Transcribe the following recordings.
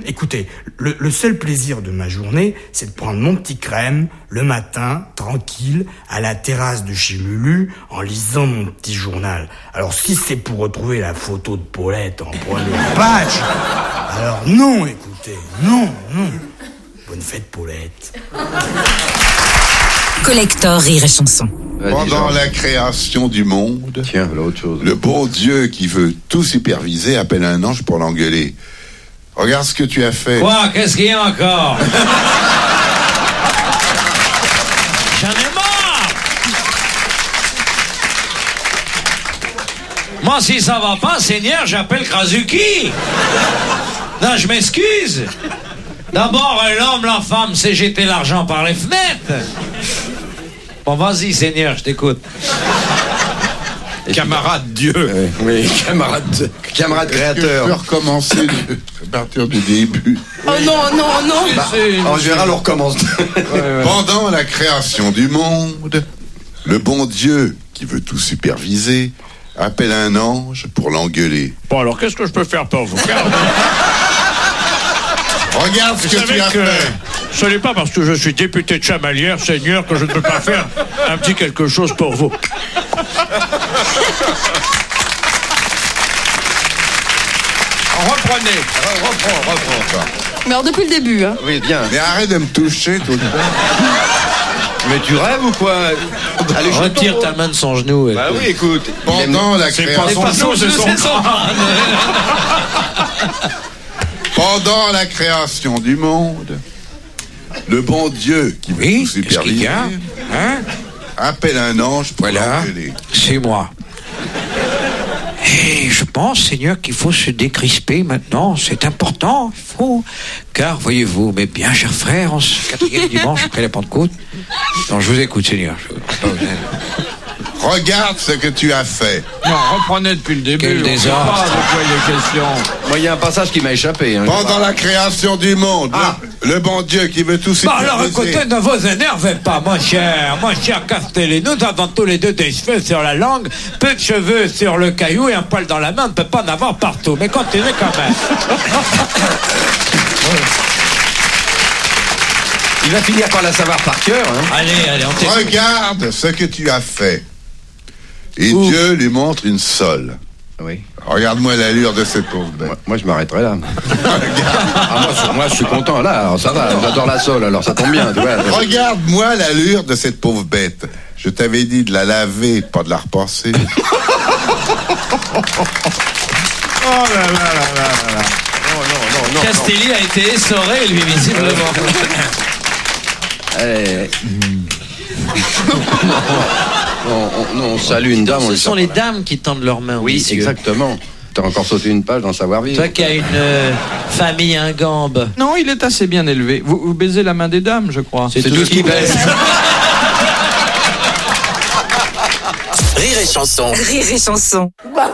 Écoutez, le seul plaisir de ma journée, c'est de prendre mon petit crème, le matin, tranquille, à la terrasse de chez Lulu, en lisant mon petit journal. Alors si c'est pour retrouver la photo de Paulette en première page, alors non, écoutez, non. Bonne fête, Paulette. Collector Rire et Chanson. Pendant la création du monde, tiens, voilà autre chose. Le bon Dieu qui veut tout superviser appelle un ange pour l'engueuler. Regarde ce que tu as fait. Quoi? Qu'est-ce qu'il y a encore? J'en ai marre! Moi, si ça va pas, Seigneur, j'appelle Krasuki. Non, je m'excuse. D'abord, l'homme, la femme, c'est jeter l'argent par les fenêtres. Bon, vas-y, Seigneur, je t'écoute. Camarade Dieu. Oui, camarade créateur. Tu peux recommencer à partir du début. Oh non. En général, on recommence. Pendant la création du monde, le bon Dieu qui veut tout superviser appelle un ange pour l'engueuler. Bon, alors, qu'est-ce que je peux faire pour vous? Regarde ce que tu as fait. Ce n'est pas parce que je suis député de Chamalières, Seigneur, que je ne peux pas faire un petit quelque chose pour vous. Reprenez. Reprends. Mais alors depuis le début, hein. Oui, bien. Mais arrête de me toucher tout le temps. Mais tu rêves ou quoi? Allez, Retire ta main de son genou. Bah oui, écoute. Pendant la création... Pendant la création du monde, le bon Dieu qui veut tout superviser appelle un ange pour l'engueuler. C'est moi. Et je pense, Seigneur, qu'il faut se décrisper maintenant. C'est important, il faut. Car, voyez-vous, mes bien chers frères, en ce 4e dimanche après la Pentecôte. Non, je vous écoute, Seigneur. Regarde ce que tu as fait. Non, reprenez depuis le début. Quel désastre. On sait pas de quoi il est question. Moi, il y a un passage qui m'a échappé. Pendant la création du monde, le bon Dieu qui veut tout superviser. Alors écoutez, ne vous énervez pas, mon cher Castelli. Nous avons tous les deux des cheveux sur la langue, peu de cheveux sur le caillou et un poil dans la main. On ne peut pas en avoir partout. Mais continuez quand même. Il va finir par la savoir par cœur. Allez, on t'écoute. Regarde ce que tu as fait. Et Dieu lui montre une sole. Oui. Regarde-moi l'allure de cette pauvre bête. Moi, je m'arrêterai là. Moi, je suis content. Là, alors, ça va. J'adore la sole, alors ça tombe bien. Tu vois. Regarde-moi l'allure de cette pauvre bête. Je t'avais dit de la laver, pas de la repasser. Oh là là. Non. Castelli a été essoré, lui, visiblement. On salue une dame. Ce sont les dames qui tendent leurs mains. Oui, messieurs. Exactement. T'as encore sauté une page dans Savoir-vivre. Toi qui as une famille ingambe. Non, il est assez bien élevé. Vous baisez la main des dames, je crois. C'est tout ce qui baisse. Rire et Chanson. Rire et Chanson.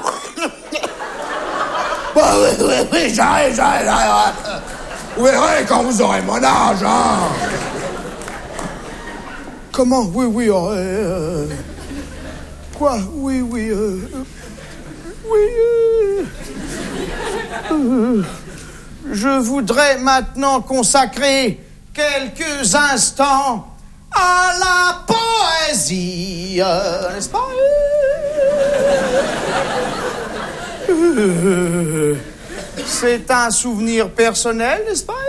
Oui, j'arrive. Vous verrez quand vous aurez mon âge, hein. Comment? Oui, quoi? Oui. Je voudrais maintenant consacrer quelques instants à la poésie, n'est-ce pas? C'est un souvenir personnel, n'est-ce pas?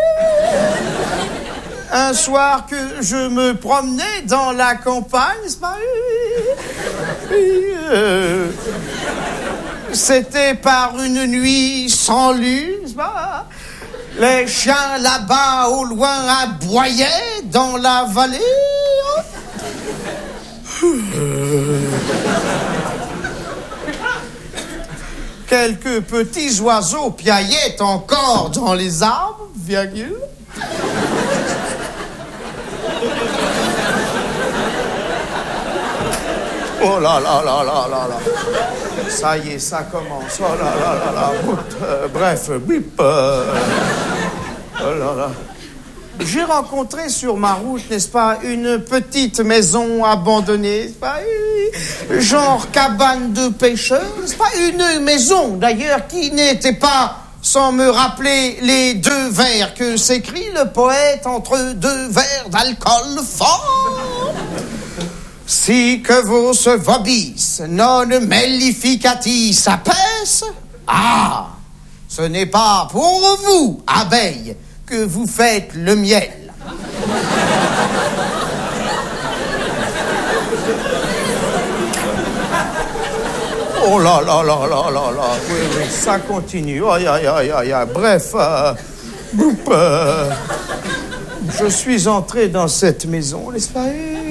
Un soir que je me promenais dans la campagne, n'est-ce pas? C'était par une nuit sans lune, n'est-ce pas? Les chiens là-bas au loin aboyaient dans la vallée. Quelques petits oiseaux piaillaient encore dans les arbres, virgule. Oh là. Ça y est, ça commence. Oh là. Bref, bip. Oh là. J'ai rencontré sur ma route, n'est-ce pas, une petite maison abandonnée, n'est-ce pas, genre cabane de pêcheurs, n'est-ce pas, une maison d'ailleurs qui n'était pas sans me rappeler les 2 vers que s'écrit le poète entre 2 verres d'alcool fort. Si que vos vobis non mellificatis apes, ah, ce n'est pas pour vous, abeilles, que vous faites le miel. Oh là là là là là là, oui, ça continue. Aïe, aïe, aïe, aïe, aïe. Bref, je suis entré dans cette maison, n'est-ce pas?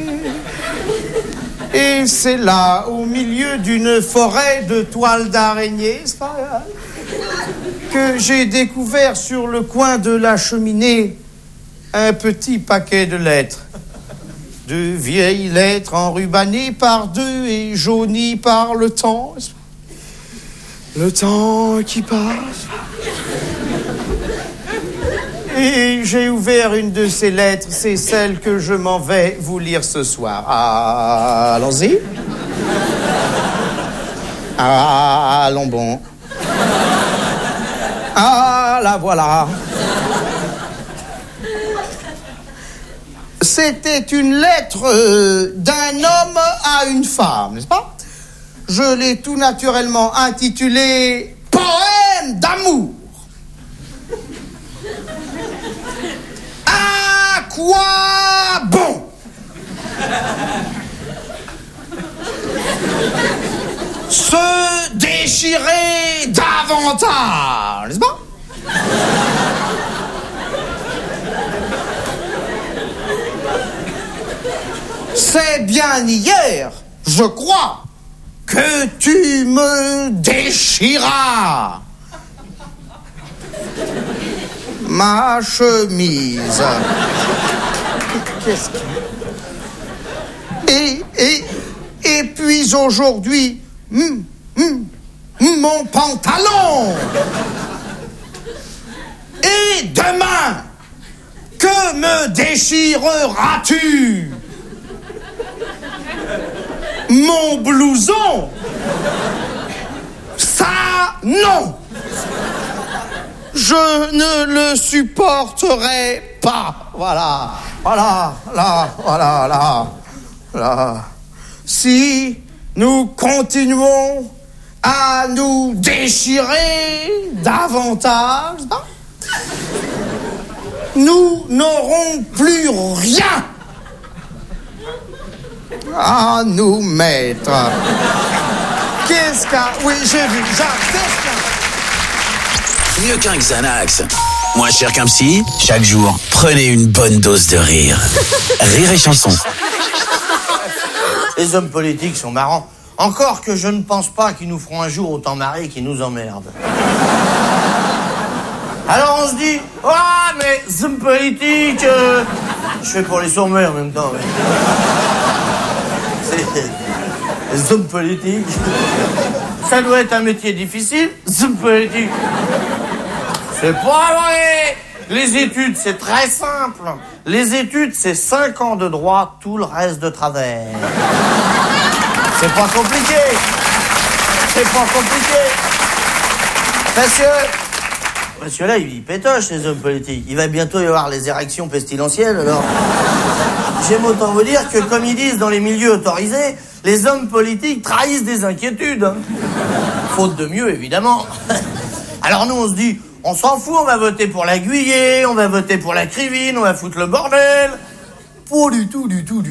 Et c'est là, au milieu d'une forêt de toiles d'araignée, n'est-ce pas, que j'ai découvert sur le coin de la cheminée un petit paquet de lettres. De vieilles lettres enrubannées par 2 et jaunies par le temps. Le temps qui passe. Et j'ai ouvert une de ces lettres, c'est celle que je m'en vais vous lire ce soir. Ah, allons-y. Ah, allons bon. Ah, la voilà. C'était une lettre d'un homme à une femme, n'est-ce pas? Je l'ai tout naturellement intitulée « Poème d'amour ». À quoi bon? Se déchirer davantage, n'est-ce pas? C'est bien hier, je crois, que tu me déchiras ma chemise. Qu'est-ce que... Et puis aujourd'hui, mon pantalon. Et demain, que me déchireras-tu? Mon blouson? Ça, non. Je ne le supporterai pas. Voilà, voilà, là, voilà, là. Si nous continuons à nous déchirer davantage, nous n'aurons plus rien à nous mettre. Qu'est-ce qu'a... Oui, j'ai vu. Mieux qu'un Xanax. Moins cher qu'un psy. Chaque jour, prenez une bonne dose de rire. Rire et chanson. Les hommes politiques sont marrants. Encore que je ne pense pas qu'ils nous feront un jour autant marrer qu'ils nous emmerdent. Alors on se dit, ah mais les hommes politiques, je fais pour les sourds-muets en même temps. Mais... Les hommes politiques, ça doit être un métier difficile, les hommes politiques. C'est pas vrai. Les études, c'est très simple. Les études, c'est 5 ans de droit, tout le reste de travers. C'est pas compliqué. C'est pas compliqué. Parce que là, il pétoche, les hommes politiques. Il va bientôt y avoir les érections pestilentielles, alors... J'aime autant vous dire que, comme ils disent dans les milieux autorisés, les hommes politiques trahissent des inquiétudes. Hein. Faute de mieux, évidemment. Alors nous, on se dit, on s'en fout, on va voter pour la Guyée, on va voter pour la Crivine, on va foutre le bordel. Pas du tout.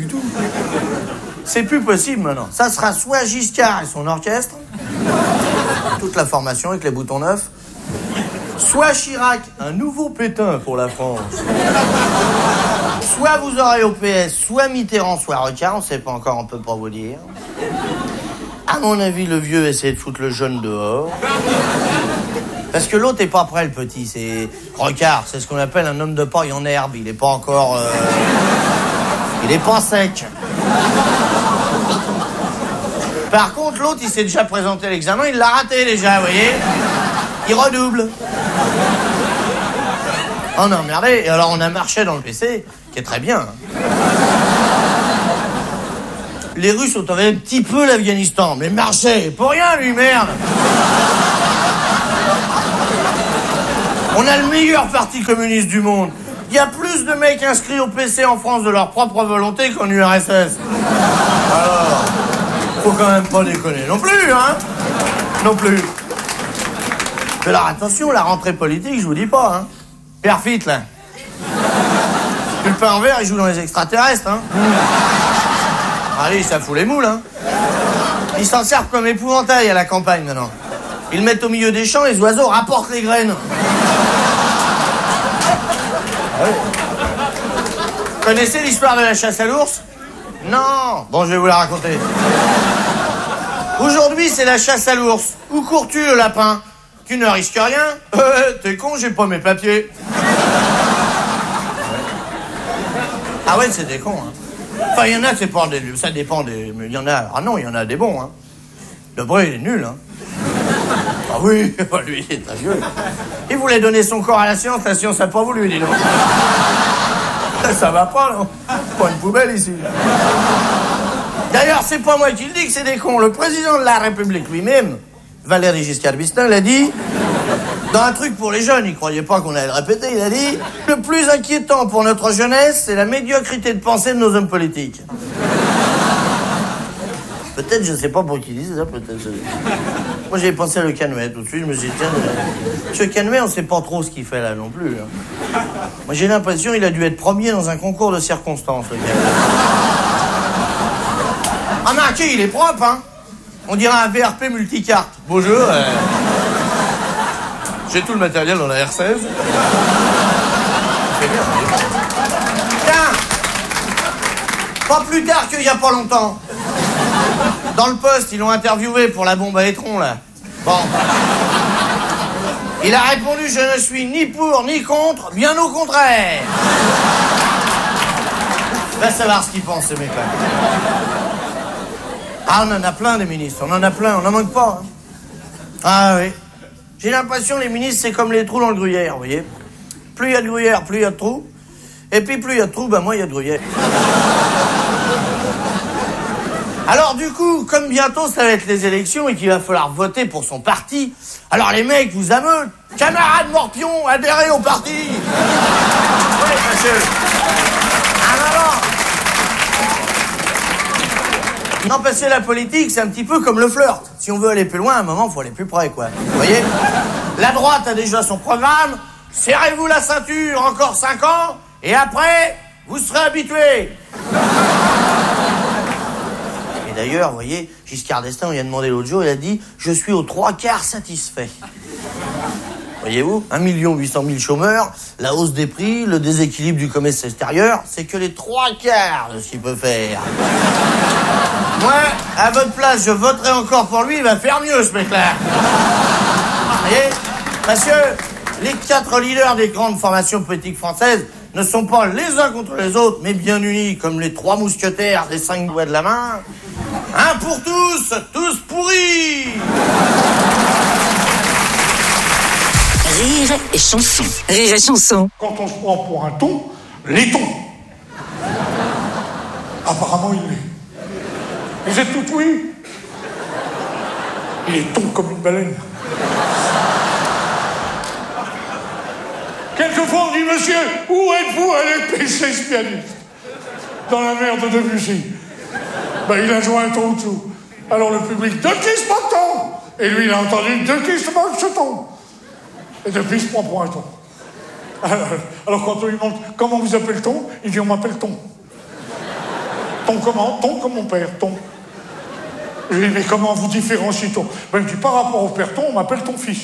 C'est plus possible maintenant. Ça sera soit Giscard et son orchestre, toute la formation avec les boutons neufs, soit Chirac, un nouveau Pétain pour la France. Soit vous aurez au PS, soit Mitterrand, soit Rocard, on sait pas encore, on peut pas vous dire. À mon avis, le vieux essaie de foutre le jeune dehors. Parce que l'autre est pas prêt, le petit. C'est Rocard, c'est ce qu'on appelle un homme de paille en herbe. Il est pas encore... Il est pas sec. Par contre, l'autre, il s'est déjà présenté à l'examen, il l'a raté déjà, vous voyez. Il redouble. Oh non, merdez. Et alors, on a marché dans le PC, qui est très bien. Les Russes ont envahi un petit peu l'Afghanistan, mais marché, pour rien, lui, merde. On a le meilleur parti communiste du monde. Il y a plus de mecs inscrits au PC en France de leur propre volonté qu'en URSS. Alors, faut quand même pas déconner non plus, hein? Non plus. Mais alors attention, la rentrée politique, je vous dis pas, hein. Perfite, là. Le pain en verre, il joue dans les extraterrestres, hein. Allez, ça fout les moules, hein. Ils s'en servent comme épouvantail à la campagne, maintenant. Ils le mettent au milieu des champs, les oiseaux rapportent les graines. Connaissez l'histoire de la chasse à l'ours? Non. Bon, je vais vous la raconter. Aujourd'hui, c'est la chasse à l'ours. Où cours-tu, le lapin? Tu ne risques rien? T'es con, j'ai pas mes papiers. Ah ouais, c'est des cons, hein. Enfin, il y en a, c'est pas des... Ça dépend des... Mais il y en a... Ah non, il y en a des bons, hein. Debré, il est nul, hein. Ah oui, lui, il est très vieux. Il voulait donner son corps à la science n'a pas voulu, dis donc. Ça va pas, non? Pas une poubelle, ici. D'ailleurs, c'est pas moi qui le dis que c'est des cons. Le président de la République lui-même, Valéry Giscard d'Estaing, l'a dit... Dans un truc pour les jeunes, il croyait pas qu'on allait le répéter, il a dit « Le plus inquiétant pour notre jeunesse, c'est la médiocrité de pensée de nos hommes politiques. » Peut-être, je sais pas pour qui il disait ça, peut-être. Moi, j'ai pensé à Le Canuet tout de suite, je me suis dit, tiens, Monsieur Canuet, on sait pas trop ce qu'il fait là non plus. Hein. Moi, j'ai l'impression qu'il a dû être premier dans un concours de circonstances, le Canuet. Remarquez, il est propre, hein. On dirait un VRP multicarte. Bonjour. J'ai tout le matériel dans la R16. C'est bien. Tiens, pas plus tard qu'il y a pas longtemps. Dans le Poste, ils l'ont interviewé pour la bombe à étron, là. Bon. Il a répondu « Je ne suis ni pour ni contre, bien au contraire. » Va savoir ce qu'il pense, ce mec-là. Ah, on en a plein, des ministres. On en a plein, on n'en manque pas. Hein. Ah oui. J'ai l'impression que les ministres, c'est comme les trous dans le gruyère, vous voyez. Plus il y a de gruyère, plus il y a de trous. Et puis plus il y a de trous, ben moins il y a de gruyère. Alors du coup, comme bientôt ça va être les élections et qu'il va falloir voter pour son parti, alors les mecs, vous ameutent. Camarades Morpion, adhérez au parti. Oui, monsieur. Non, parce que la politique, c'est un petit peu comme le flirt. Si on veut aller plus loin, à un moment, il faut aller plus près, quoi. Vous voyez? La droite a déjà son programme. Serrez-vous la ceinture, encore 5 ans, et après, vous serez habitués. Et d'ailleurs, vous voyez, Giscard d'Estaing, on lui a demandé l'autre jour, il a dit « Je suis aux 3/4 satisfait ». Voyez-vous, 1 800 000 chômeurs, la hausse des prix, le déséquilibre du commerce extérieur, c'est que les 3/4 de ce qu'il peut faire. Moi, à votre place, je voterai encore pour lui, il va faire mieux, ce mec-là. Vous voyez? Parce que les 4 leaders des grandes formations politiques françaises ne sont pas les uns contre les autres, mais bien unis, comme les 3 mousquetaires des 5 doigts de la main. Un pour tous, tous pourris. Rire et chanson. Rire et chanson. Quand on se prend pour un thon, laiton. Apparemment, il l'est. Vous êtes tout oui? Il est thon comme une baleine. Quelquefois, on dit, monsieur, où êtes-vous allé pêcher ce pianiste? Dans la mer de Debussy. Ben, il a joué un thon dessous. Alors le public, de qui se moque-t-on? Et lui, il a entendu, de qui se moque ce thon? Et depuis, il se prend pour un thon. Alors quand on lui demande, comment vous appelle-t-on? Il dit, on m'appelle Thon. Ton comment? Ton comme mon père, Ton. Je lui dis, mais comment vous différenciez-t-on? Ben, il me dit, par rapport au père Ton, on m'appelle ton fils.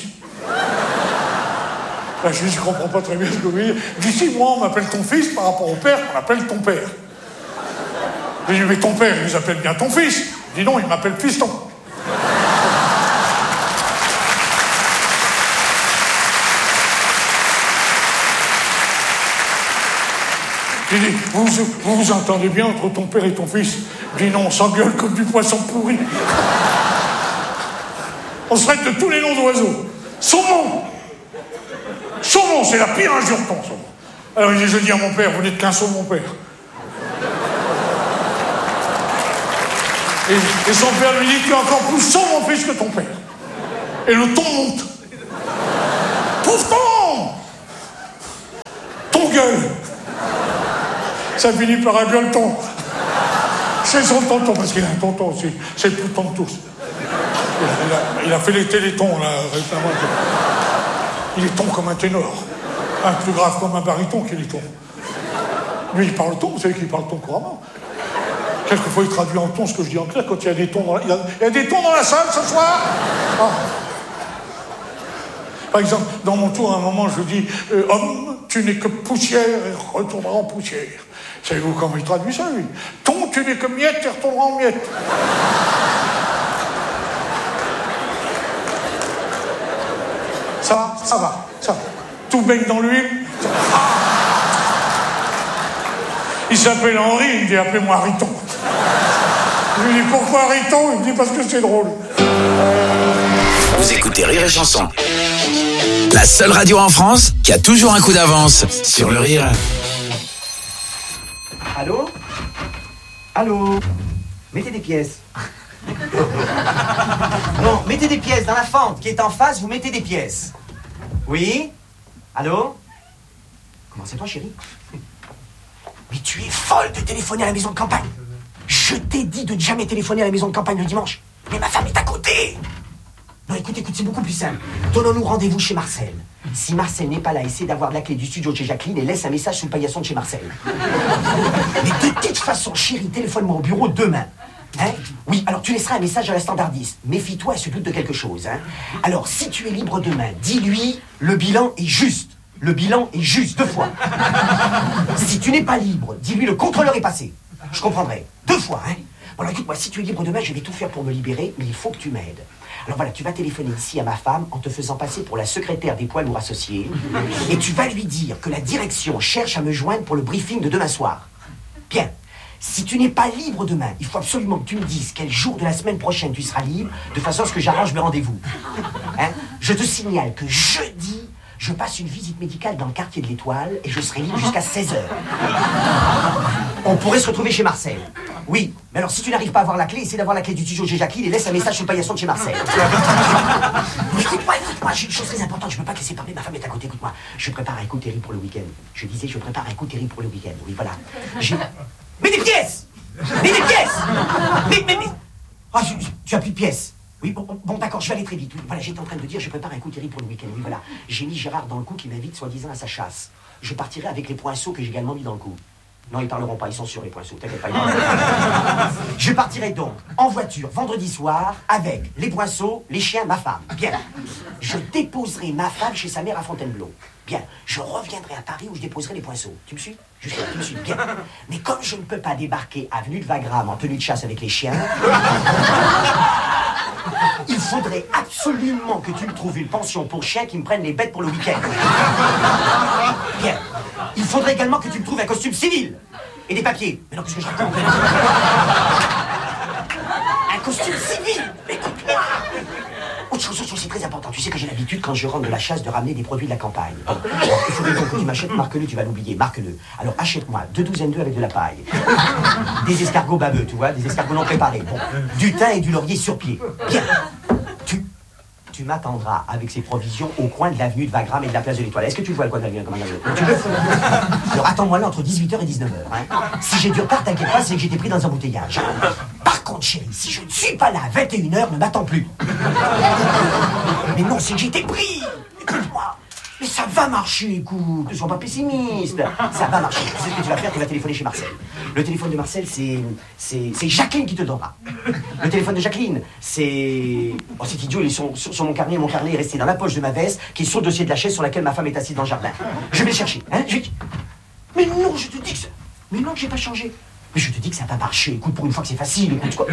Là, je lui dis, je comprends pas très bien ce que vous dites. Il dit, si, moi, on m'appelle ton fils par rapport au père, on m'appelle ton père. Je lui dis, mais ton père, il nous appelle bien ton fils. Il dit, non, il m'appelle Piston. J'ai dit, vous vous entendez bien entre ton père et ton fils? Il dit, non, on s'engueule comme du poisson pourri. On se traite de tous les noms d'oiseaux. Saumon. Saumon, c'est la pire injure ton saumon. Alors il dit, je dis à mon père, vous n'êtes qu'un saumon, père. Et son père lui dit, tu es encore plus saumon fils que ton père. Et le ton monte. Pauvre ton! gueule. Ça finit par un gueuleton. C'est son tonton, parce qu'il a un tonton aussi. C'est le plus tonton de tous. Il a fait les télétons, là, récemment. Il est ton comme un ténor. Un plus grave comme un baryton qu'il est ton. Lui, il parle ton, vous savez qu'il parle ton couramment. Quelquefois, il traduit en ton ce que je dis en clair quand il y a des tons dans la... Il y a des tons dans la salle ce soir. Ah. Par exemple, dans mon tour, à un moment, je dis « Homme, tu n'es que poussière et retourneras en poussière. » Savez-vous comment il traduit ça, lui? « Ton, tu n'es que miette et retourneras en miette. » Ça va. Tout baigne dans l'huile. Ah. Il s'appelle Henri, il me dit « Appelez-moi Hariton. » Je lui dis « Pourquoi Hariton ?» Il me dit « Parce que c'est drôle. » Vous écoutez Rire et Chanson. La seule radio en France qui a toujours un coup d'avance sur le rire. Allô? Allô? Mettez des pièces. Non, mettez des pièces dans la fente qui est en face, vous mettez des pièces. Oui? Allô? Comment c'est toi, chérie? Mais tu es folle de téléphoner à la maison de campagne. Je t'ai dit de ne jamais téléphoner à la maison de campagne le dimanche. Mais ma femme est à côté. Non, écoute, c'est beaucoup plus simple. Donnons-nous rendez-vous chez Marcel. Si Marcel n'est pas là, essaie d'avoir la clé du studio de chez Jacqueline et laisse un message sous le paillasson de chez Marcel. Mais de toute façon, chérie, téléphone-moi au bureau demain. Hein? Oui, alors tu laisseras un message à la standardiste. Méfie-toi, elle se doute de quelque chose. Hein? Alors, si tu es libre demain, dis-lui, le bilan est juste. Le bilan est juste, 2 fois. Si tu n'es pas libre, dis-lui, le contrôleur est passé. Je comprendrai. 2 fois, hein? Bon, alors écoute-moi, si tu es libre demain, je vais tout faire pour me libérer, mais il faut que tu m'aides. Alors voilà, tu vas téléphoner ici à ma femme en te faisant passer pour la secrétaire des poids lourds associés et tu vas lui dire que la direction cherche à me joindre pour le briefing de demain soir. Bien. Si tu n'es pas libre demain, il faut absolument que tu me dises quel jour de la semaine prochaine tu seras libre, de façon à ce que j'arrange mes rendez-vous. Hein? Je te signale que jeudi, je passe une visite médicale dans le quartier de l'Étoile et je serai libre jusqu'à 16h. On pourrait se retrouver chez Marcel. Oui, mais alors si tu n'arrives pas à avoir la clé, essaie d'avoir la clé du studio chez Jacqueline et laisse un message sur le paillasson de chez Marcel. Écoute-moi, j'ai une chose très importante, je peux pas te laisser parler, ma femme est à côté, écoute-moi. Je prépare un coup terrible pour le week-end. Je disais, je prépare un coup terrible pour le week-end, oui, voilà. Mais des pièces! Mais des pièces! Mais... Ah, tu as plus de pièces. Oui, bon d'accord, je vais aller très vite. Oui, voilà, j'étais en train de dire, je prépare un coup terrible pour le week-end. Oui, voilà. J'ai mis Gérard dans le coup qui m'invite soi-disant à sa chasse. Je partirai avec les poinceaux que j'ai également mis dans le coup. Non, ils parleront pas, ils sont sûrs les poinceaux, t'inquiète pas. Je partirai donc en voiture vendredi soir avec les poinceaux, les chiens, ma femme. Bien. Je déposerai ma femme chez sa mère à Fontainebleau. Bien. Je reviendrai à Paris où je déposerai les poinceaux. Tu me suis? Tu me suis? Bien. Mais comme je ne peux pas débarquer avenue de Wagram en tenue de chasse avec les chiens, il faudrait absolument que tu me trouves une pension pour chiens qui me prennent les bêtes pour le week-end. Bien. Il faudrait également que tu me trouves un costume civil et des papiers. Mais non, qu'est-ce que je raconte? Un costume civil. Écoute-moi. Autre chose, c'est très important. Tu sais que j'ai l'habitude, quand je rentre de la chasse, de ramener des produits de la campagne. Bon. Il faudrait donc que tu m'achètes, marque-le, tu vas l'oublier, marque-le. Alors achète-moi 2 douzaines d'œufs avec de la paille. Des escargots baveux, tu vois, des escargots non préparés. Bon. Du thym et du laurier sur pied. Bien. Tu m'attendras avec ces provisions au coin de l'avenue de Wagram et de la place de l'Étoile. Est-ce que tu vois le coin de l'avenue de Wagram? Tu veux? Alors attends-moi là entre 18h et 19h. Hein. Si j'ai du retard, t'inquiète pas, c'est que j'étais pris dans un embouteillage. Par contre, chérie, si je ne suis pas là à 21h, ne m'attends plus. Mais non, c'est que j'étais pris. Écoute-moi. Mais ça va marcher, écoute. Ne sois pas pessimiste. Ça va marcher. Tu sais ce que tu vas faire? Tu vas téléphoner chez Marcel. Le téléphone de Marcel, c'est Jacqueline qui te le donnera. Le téléphone de Jacqueline, c'est... Oh, cet idiot, il est sur mon carnet. Mon carnet est resté dans la poche de ma veste, qui est sur le dossier de la chaise sur laquelle ma femme est assise dans le jardin. Je vais le chercher. Hein? Mais non, je te dis que ça... Mais non, que j'ai pas changé. Mais je te dis que ça va marcher. Écoute, pour une fois que c'est facile, écoute quoi.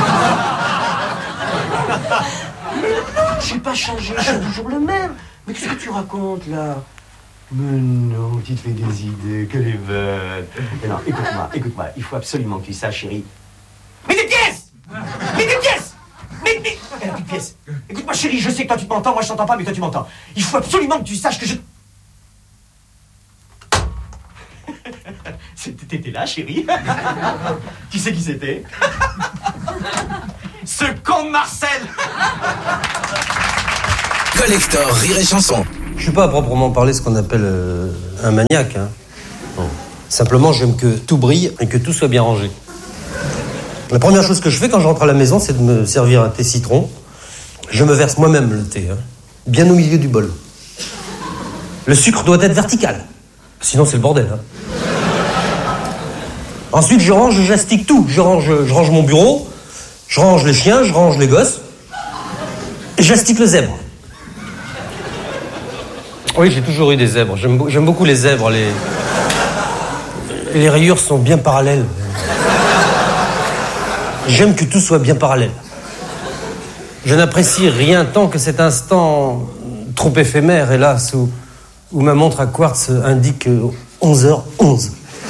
Mais non, j'ai pas changé. Je suis toujours le même. Mais qu'est-ce que tu racontes, là? Mais non, tu te fais des idées, que les bêtes. Mais non, écoute-moi, il faut absolument que tu saches, chérie. Mais des pièces! Mais des pièces! Mais... Elle a plus de pièces. Écoute-moi, chérie, je sais que toi tu m'entends, moi je t'entends pas, mais toi tu m'entends. Il faut absolument que tu saches que je... T'étais là, chérie. Tu sais qui c'était? Ce con de Marcel. Collector Rire et Chanson. Je suis pas à proprement parler ce qu'on appelle un maniaque. Hein. Simplement, j'aime que tout brille et que tout soit bien rangé. La première chose que je fais quand je rentre à la maison, c'est de me servir un thé citron. Je me verse moi-même le thé, bien au milieu du bol. Le sucre doit être vertical, sinon c'est le bordel. Ensuite, j'astique tout. Je range mon bureau, je range les chiens, je range les gosses, et j'astique le zèbre. Oui, j'ai toujours eu des zèbres. J'aime beaucoup les zèbres. Les rayures sont bien parallèles. J'aime que tout soit bien parallèle. Je n'apprécie rien tant que cet instant trop éphémère, hélas, où ma montre à quartz indique 11h11.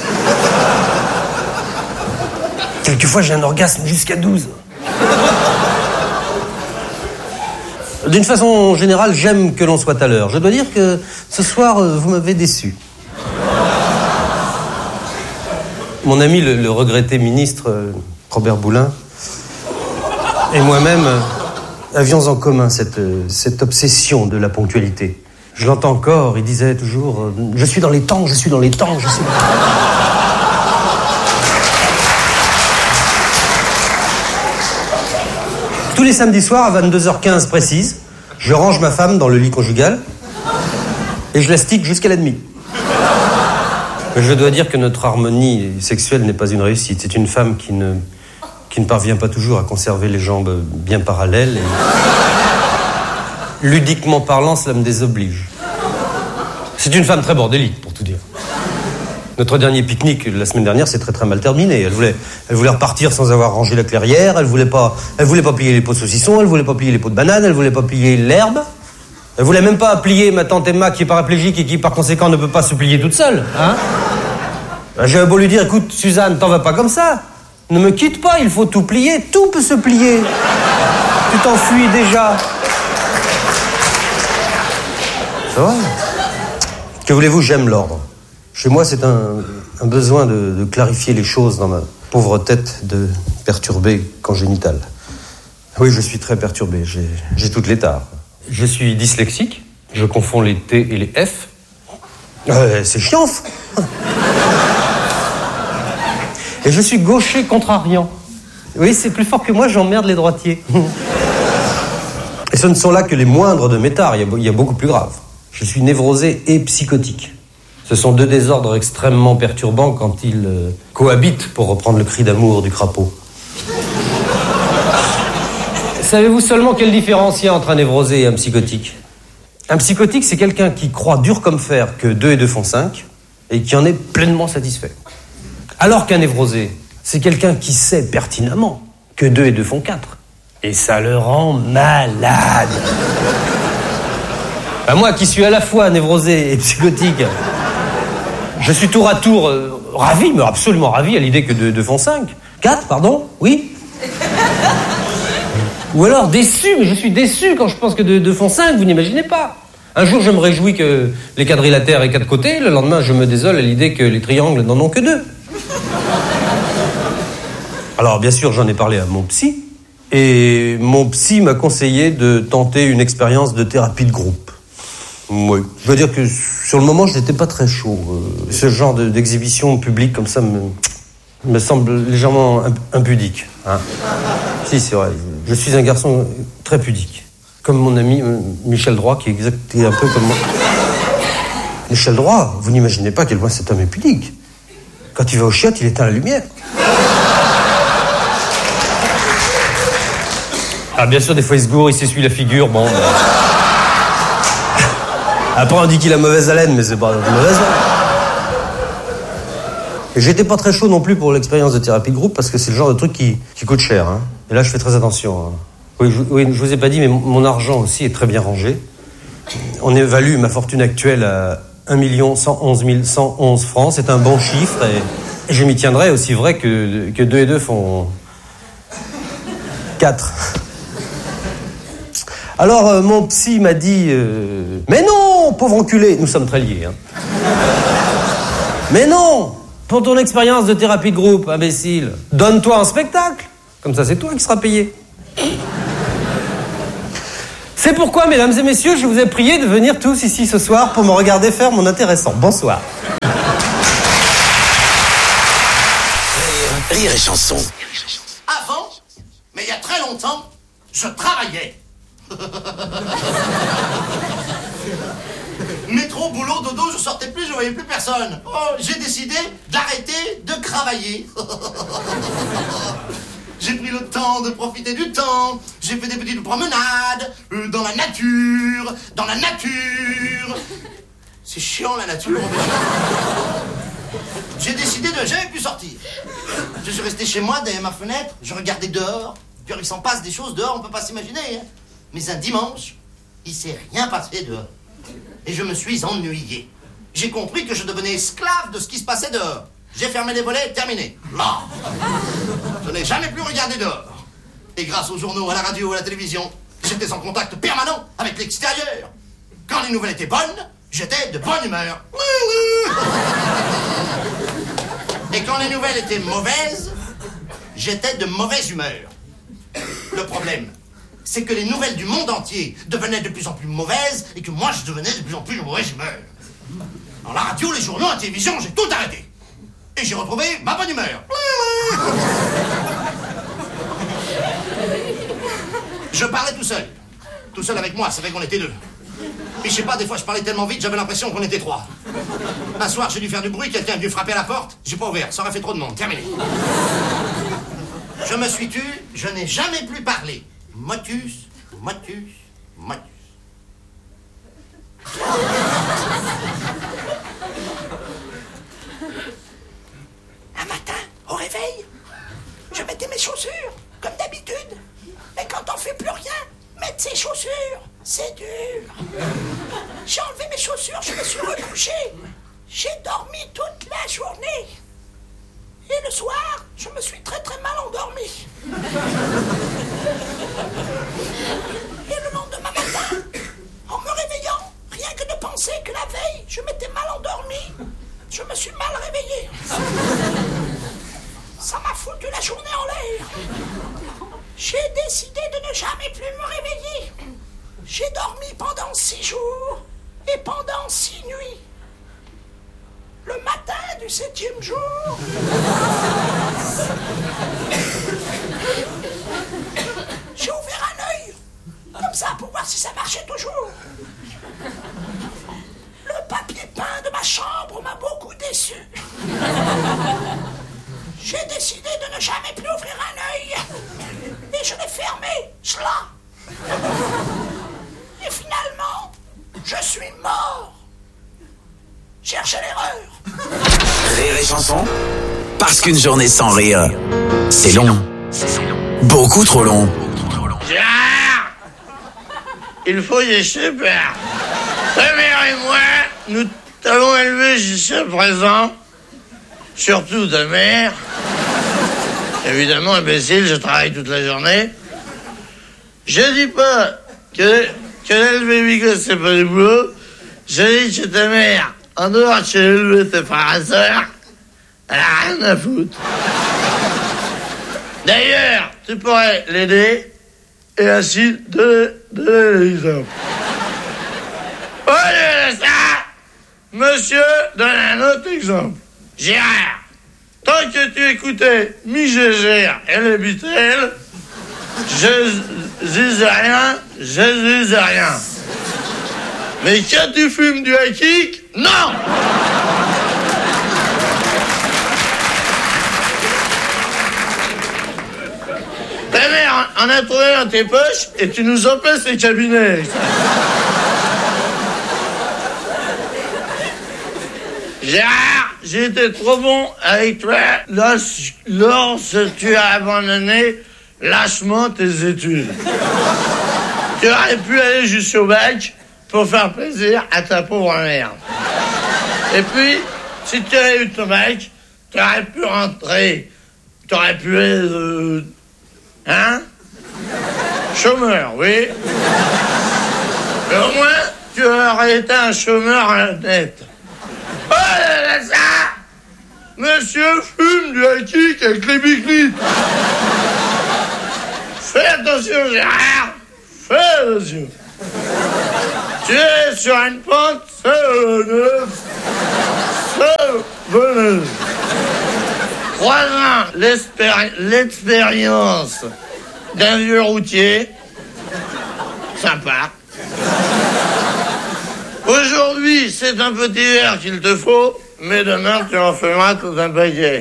Quelquefois, j'ai un orgasme jusqu'à 12. D'une façon générale, j'aime que l'on soit à l'heure. Je dois dire que ce soir, vous m'avez déçu. Mon ami, le regretté ministre Robert Boulin, et moi-même avions en commun cette obsession de la ponctualité. Je l'entends encore, il disait toujours « Je suis dans les temps, je suis dans les temps, je suis dans les temps. » Tous les samedis soirs, à 22h15 précise, je range ma femme dans le lit conjugal et je l'astique jusqu'à la demie. Je dois dire que notre harmonie sexuelle n'est pas une réussite. C'est une femme qui ne parvient pas toujours à conserver les jambes bien parallèles. Et... ludiquement parlant, cela me désoblige. C'est une femme très bordélique, pour tout dire. Notre dernier pique-nique, la semaine dernière, c'est très très mal terminé. Elle voulait repartir sans avoir rangé la clairière, elle voulait pas plier les pots de saucisson, elle voulait pas plier les pots de banane, elle voulait pas plier l'herbe. Elle voulait même pas plier ma tante Emma qui est paraplégique et qui par conséquent ne peut pas se plier toute seule. J'avais beau lui dire, écoute Suzanne, t'en vas pas comme ça. Ne me quitte pas, il faut tout plier, tout peut se plier. Tu t'enfuis déjà. C'est vrai. Que voulez-vous, j'aime l'ordre. Chez moi, c'est un besoin de clarifier les choses dans ma pauvre tête de perturbé congénital. Oui, je suis très perturbé, j'ai toutes les tares. Je suis dyslexique, je confonds les T et les F. C'est chiant. Et je suis gaucher contrariant. Oui, c'est plus fort que moi, j'emmerde les droitiers. Et ce ne sont là que les moindres de mes tares, il y a beaucoup plus grave. Je suis névrosé et psychotique. Ce sont deux désordres extrêmement perturbants quand ils cohabitent, pour reprendre le cri d'amour du crapaud. Savez-vous seulement quelle différence il y a entre un névrosé et un psychotique ? Un psychotique, c'est quelqu'un qui croit dur comme fer que 2 et 2 font 5 et qui en est pleinement satisfait. Alors qu'un névrosé, c'est quelqu'un qui sait pertinemment que 2 et 2 font 4. Et ça le rend malade. Moi qui suis à la fois névrosé et psychotique, je suis tour à tour ravi, mais absolument ravi à l'idée que 2 font 5. 4, pardon ? Oui ? Ou alors déçu, mais je suis déçu quand je pense que 2 font 5, vous n'imaginez pas. Un jour, je me réjouis que les quadrilatères aient 4 côtés, le lendemain, je me désole à l'idée que les triangles n'en ont que 2. Alors, bien sûr, j'en ai parlé à mon psy, et mon psy m'a conseillé de tenter une expérience de thérapie de groupe. Oui. Je veux dire que sur le moment, je n'étais pas très chaud. Ce genre d'exhibition publique comme ça me semble légèrement impudique. Si, c'est vrai. Je suis un garçon très pudique. Comme mon ami Michel Droit, qui est un peu comme moi. Michel Droit, vous n'imaginez pas à quel point cet homme est pudique. Quand il va au chiottes, il éteint la lumière. Bien sûr, des fois, il se gourre, il s'essuie la figure, bon... Après, on dit qu'il a mauvaise haleine, mais c'est pas mauvaise haleine. Et j'étais pas très chaud non plus pour l'expérience de thérapie de groupe, parce que c'est le genre de truc qui coûte cher. Et là, je fais très attention. Oui, je vous ai pas dit, mais mon argent aussi est très bien rangé. On évalue ma fortune actuelle à 1 111 111 francs. C'est un bon chiffre, et je m'y tiendrai aussi vrai que 2 et 2 font 4. Alors, mon psy m'a dit... Mais non, pauvre enculé, nous sommes très liés. Mais non, pour ton expérience de thérapie de groupe, imbécile, donne-toi un spectacle. Comme ça, c'est toi qui seras payé. C'est pourquoi, mesdames et messieurs, je vous ai prié de venir tous ici ce soir pour me regarder faire mon intéressant. Bonsoir. Rire et Chanson. Avant, mais il y a très longtemps, je travaillais. Métro, boulot, dodo, je sortais plus, je voyais plus personne. Oh, j'ai décidé d'arrêter de travailler. J'ai pris le temps de profiter du temps. J'ai fait des petites promenades dans la nature. C'est chiant la nature. J'ai décidé de jamais plus sortir. Je suis resté chez moi derrière ma fenêtre. Je regardais dehors. Puis il s'en passe des choses dehors, on peut pas s'imaginer. Hein. Mais un dimanche, il s'est rien passé dehors. Et je me suis ennuyé. J'ai compris que je devenais esclave de ce qui se passait dehors. J'ai fermé les volets, terminé. Là. Je n'ai jamais plus regardé dehors. Et grâce aux journaux, à la radio, à la télévision, j'étais en contact permanent avec l'extérieur. Quand les nouvelles étaient bonnes, j'étais de bonne humeur. Et quand les nouvelles étaient mauvaises, j'étais de mauvaise humeur. Le problème, c'est que les nouvelles du monde entier devenaient de plus en plus mauvaises et que moi, je devenais de plus en plus de mauvaise humeur. Dans la radio, les journaux, la télévision, j'ai tout arrêté. Et j'ai retrouvé ma bonne humeur. Je parlais tout seul. Tout seul avec moi, c'est vrai qu'on était deux. Et je sais pas, des fois je parlais tellement vite, j'avais l'impression qu'on était trois. Un soir, j'ai dû faire du bruit, quelqu'un est venu frapper à la porte, j'ai pas ouvert, ça aurait fait trop de monde, terminé. Je me suis tu, je n'ai jamais plus parlé. Motus. Un matin, au réveil, je mettais mes chaussures, comme d'habitude. Mais quand on fait plus rien, mettre ses chaussures, c'est dur. J'ai enlevé mes chaussures, je me suis recouché. J'ai dormi toute la journée. Et le soir, je me suis très très mal endormi. Et le lendemain matin, en me réveillant, rien que de penser que la veille, je m'étais mal endormi, je me suis mal réveillé. Ça m'a foutu la journée en l'air. J'ai décidé de ne jamais plus me réveiller. J'ai dormi pendant 6 jours et pendant 6 nuits. Le matin du 7e jour, j'ai ouvert un œil, comme ça, pour voir si ça marchait toujours. Le papier peint de ma chambre m'a beaucoup déçu. J'ai décidé de ne jamais plus ouvrir un œil. Et je l'ai fermé, cela. Et finalement, je suis mort. Cherchez l'erreur. Rire et Chanson. Parce qu'une journée sans rire, c'est long. Beaucoup trop long. Gérard, il faut y super. Ta mère et moi, nous t'avons élevé jusqu'à présent. Surtout ta mère. Évidemment, imbécile, je travaille toute la journée. Je dis pas que l'élever Bigot, c'est pas du boulot. Je dis que ta mère, en dehors de chez élever tes frères et sœurs, elle a rien à foutre. D'ailleurs, tu pourrais l'aider et ainsi donner l'exemple. Au lieu de ça, monsieur donne un autre exemple. Gérard, tant que tu écoutais Migégère et les Beatles, je disais rien. Mais quand tu fumes du high-kick, non! Ta mère en a trouvé dans tes poches et tu nous empêches les cabinets. Gérard, j'ai été trop bon avec toi lorsque tu as abandonné lâchement tes études. Tu aurais pu aller jusqu'au bac pour faire plaisir à ta pauvre mère. Et puis, si tu avais eu ton bac, tu aurais pu rentrer. Tu aurais pu être... chômeur, oui. Mais au moins, tu aurais été un chômeur net. Oh là là, ça! Monsieur fume du high-kick avec les biglites. Fais attention, Gérard. Fais attention. Tu es sur une pente savonneuse. 3 ans, l'expérience d'un vieux routier. Sympa. Aujourd'hui, c'est un petit verre qu'il te faut, mais demain, tu en feras tout un paquet.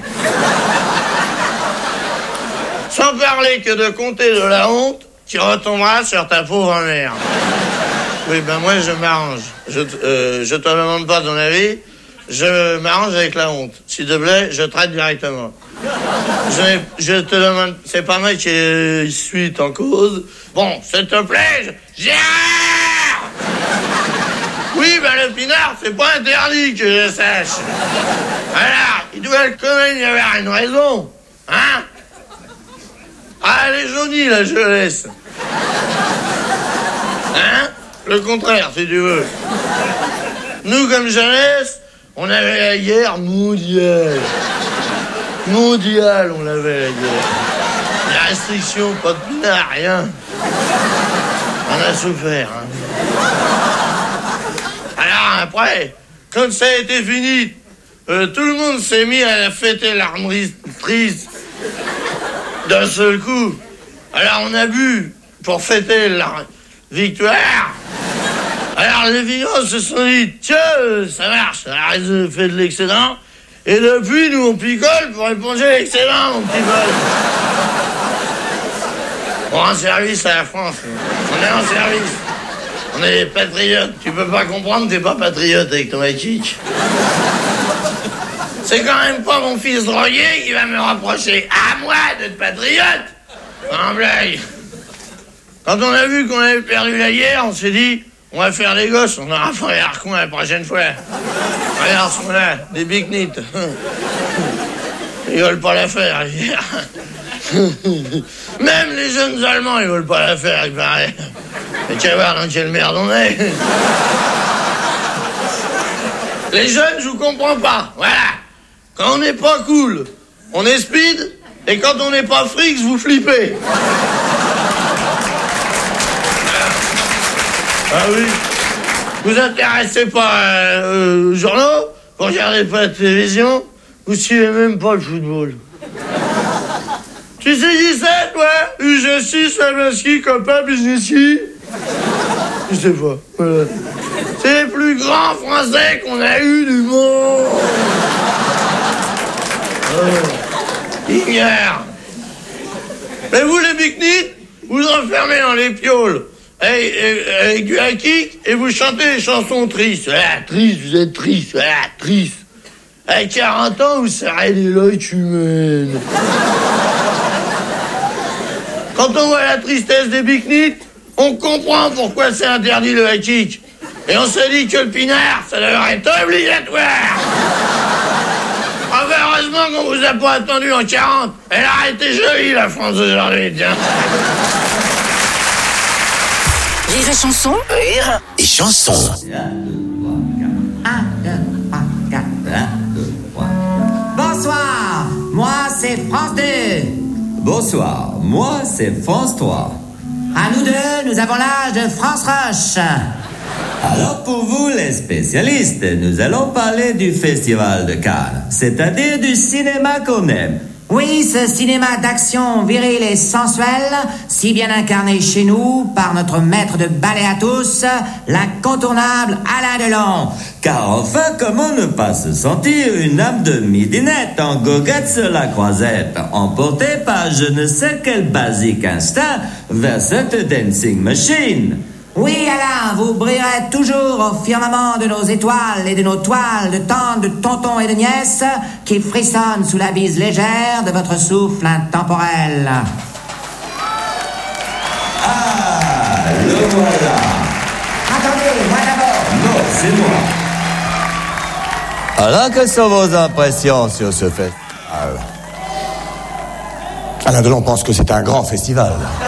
Sans parler que de compter de la honte qui retombera sur ta pauvre mère. Oui, ben moi, je m'arrange. Je te demande pas ton avis, je m'arrange avec la honte. S'il te plaît, je traite directement. Je te demande... C'est pas moi qui suis en cause. Bon, s'il te plaît, Gérard! Oui, ben le pinard, c'est pas interdit que je sache. Alors, il doit quand même y avoir une raison. Hein? Ah, elle est jaunie, la jeunesse. Hein? Le contraire, si tu veux. Nous, comme jeunesse, on avait la guerre mondiale. Mondiale, on avait la guerre. Les restrictions, pas de pinard, rien. On a souffert, hein. Alors après, quand ça a été fini, tout le monde s'est mis à fêter l'armistice d'un seul coup. Alors on a bu pour fêter la victoire. Alors les vignerons se sont dit, tiens, ça marche, ça fait de l'excédent. Et depuis, nous on picole pour éponger l'excédent, mon petit bol. On rend service à la France. On est en service. On est des patriotes. Tu peux pas comprendre, t'es pas patriote avec ton éthique. C'est quand même pas mon fils drogué qui va me reprocher à moi d'être patriote. En blague. Quand on a vu qu'on avait perdu la guerre, on s'est dit, on va faire des gosses, on aura fait les harcons la prochaine fois. Regarde, ils sont là, des big-nits. Ils veulent pas la faire, la guerre. Même les jeunes Allemands, ils veulent pas la faire, il paraît. Mais tu vas voir dans quelle merde on est. Les jeunes, je vous comprends pas. Voilà. Quand on n'est pas cool, on est speed. Et quand on n'est pas fric, vous flippez. Ah oui. Vous intéressez pas aux journaux. Vous regardez pas la télévision. Vous suivez même pas le football. Tu sais qui c'est, toi? UG6, Swarovski, copain, businessy? Je sais pas. Voilà. C'est les plus grands Français qu'on a eu du monde. Oh. Ignare. Mais vous, les big-nits, vous enfermez dans les pioles avec du high-kick et vous chantez des chansons tristes. Ah, triste, vous êtes triste. Ah, triste. À 40 ans, vous serrez les lois humaines. Quand on voit la tristesse des big-nits, on comprend pourquoi c'est interdit le high-kick. Et on se dit que le pinard, ça devrait être obligatoire. Ah ben heureusement qu'on vous a pas attendu en 40. Elle a été jolie, la France d'aujourd'hui, tiens. Rire et chanson. Rire et chanson. 1, 2, 3, 4, 1, 2, 3. Bonsoir, moi c'est France 2. Bonsoir, moi c'est France 3. À nous deux, nous avons l'âge de France Roche. Alors pour vous les spécialistes, nous allons parler du Festival de Cannes, c'est-à-dire du cinéma qu'on aime. Oui, ce cinéma d'action viril et sensuel, si bien incarné chez nous par notre maître de ballet à tous, l'incontournable Alain Delon. Car enfin, comment ne pas se sentir une âme de midinette en goguette sur la croisette, emportée par je ne sais quel basique instinct vers cette dancing machine. Oui, Alain, vous brillerez toujours au firmament de nos étoiles et de nos toiles de tantes, de tontons et de nièces qui frissonnent sous la bise légère de votre souffle intemporel. Ah, le voilà. Attendez, moi d'abord. Non, c'est moi. Alors, quelles sont vos impressions sur ce festival? Alain Delon pense que c'est un grand festival.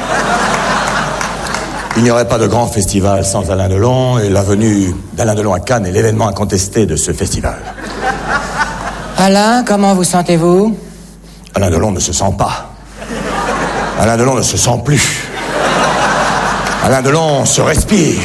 Il n'y aurait pas de grand festival sans Alain Delon, et la venue d'Alain Delon à Cannes est l'événement incontesté de ce festival. Alain, comment vous sentez-vous? Alain Delon ne se sent pas. Alain Delon ne se sent plus. Alain Delon se respire.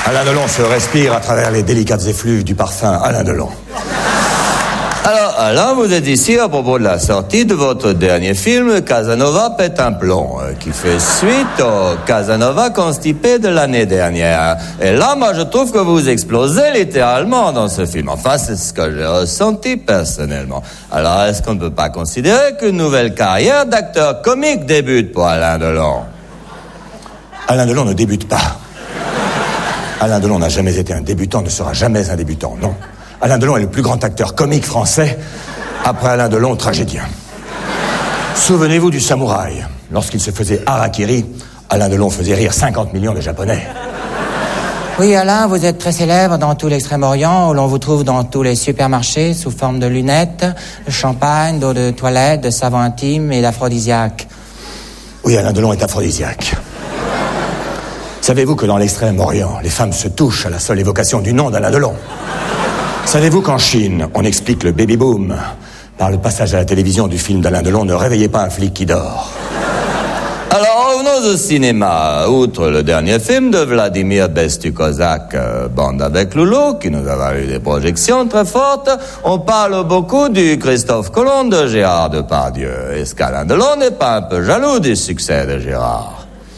Alain Delon se respire à travers les délicates effluves du parfum Alain Delon. Alors, Alain, vous êtes ici à propos de la sortie de votre dernier film, Casanova pète un plomb, qui fait suite au Casanova constipé de l'année dernière. Et là, moi, je trouve que vous explosez littéralement dans ce film. Enfin, c'est ce que j'ai ressenti personnellement. Alors, est-ce qu'on ne peut pas considérer qu'une nouvelle carrière d'acteur comique débute pour Alain Delon? Alain Delon ne débute pas. Alain Delon n'a jamais été un débutant, ne sera jamais un débutant, non. Alain Delon est le plus grand acteur comique français, après Alain Delon, tragédien. Souvenez-vous du Samouraï. Lorsqu'il se faisait harakiri, Alain Delon faisait rire 50 millions de Japonais. Oui, Alain, vous êtes très célèbre dans tout l'Extrême-Orient, où l'on vous trouve dans tous les supermarchés sous forme de lunettes, de champagne, d'eau de toilette, de savon intime et d'aphrodisiaque. Oui, Alain Delon est aphrodisiaque. Savez-vous que dans l'Extrême-Orient, les femmes se touchent à la seule évocation du nom d'Alain Delon? Savez-vous qu'en Chine, on explique le baby-boom par le passage à la télévision du film d'Alain Delon, Ne réveillez pas un flic qui dort? Alors, revenons au cinéma. Outre le dernier film de Vladimir Bestu-Kozak, Bande avec Loulou, qui nous a valu des projections très fortes, on parle beaucoup du Christophe Colomb de Gérard Depardieu. Est-ce qu'Alain Delon n'est pas un peu jaloux du succès de Gérard?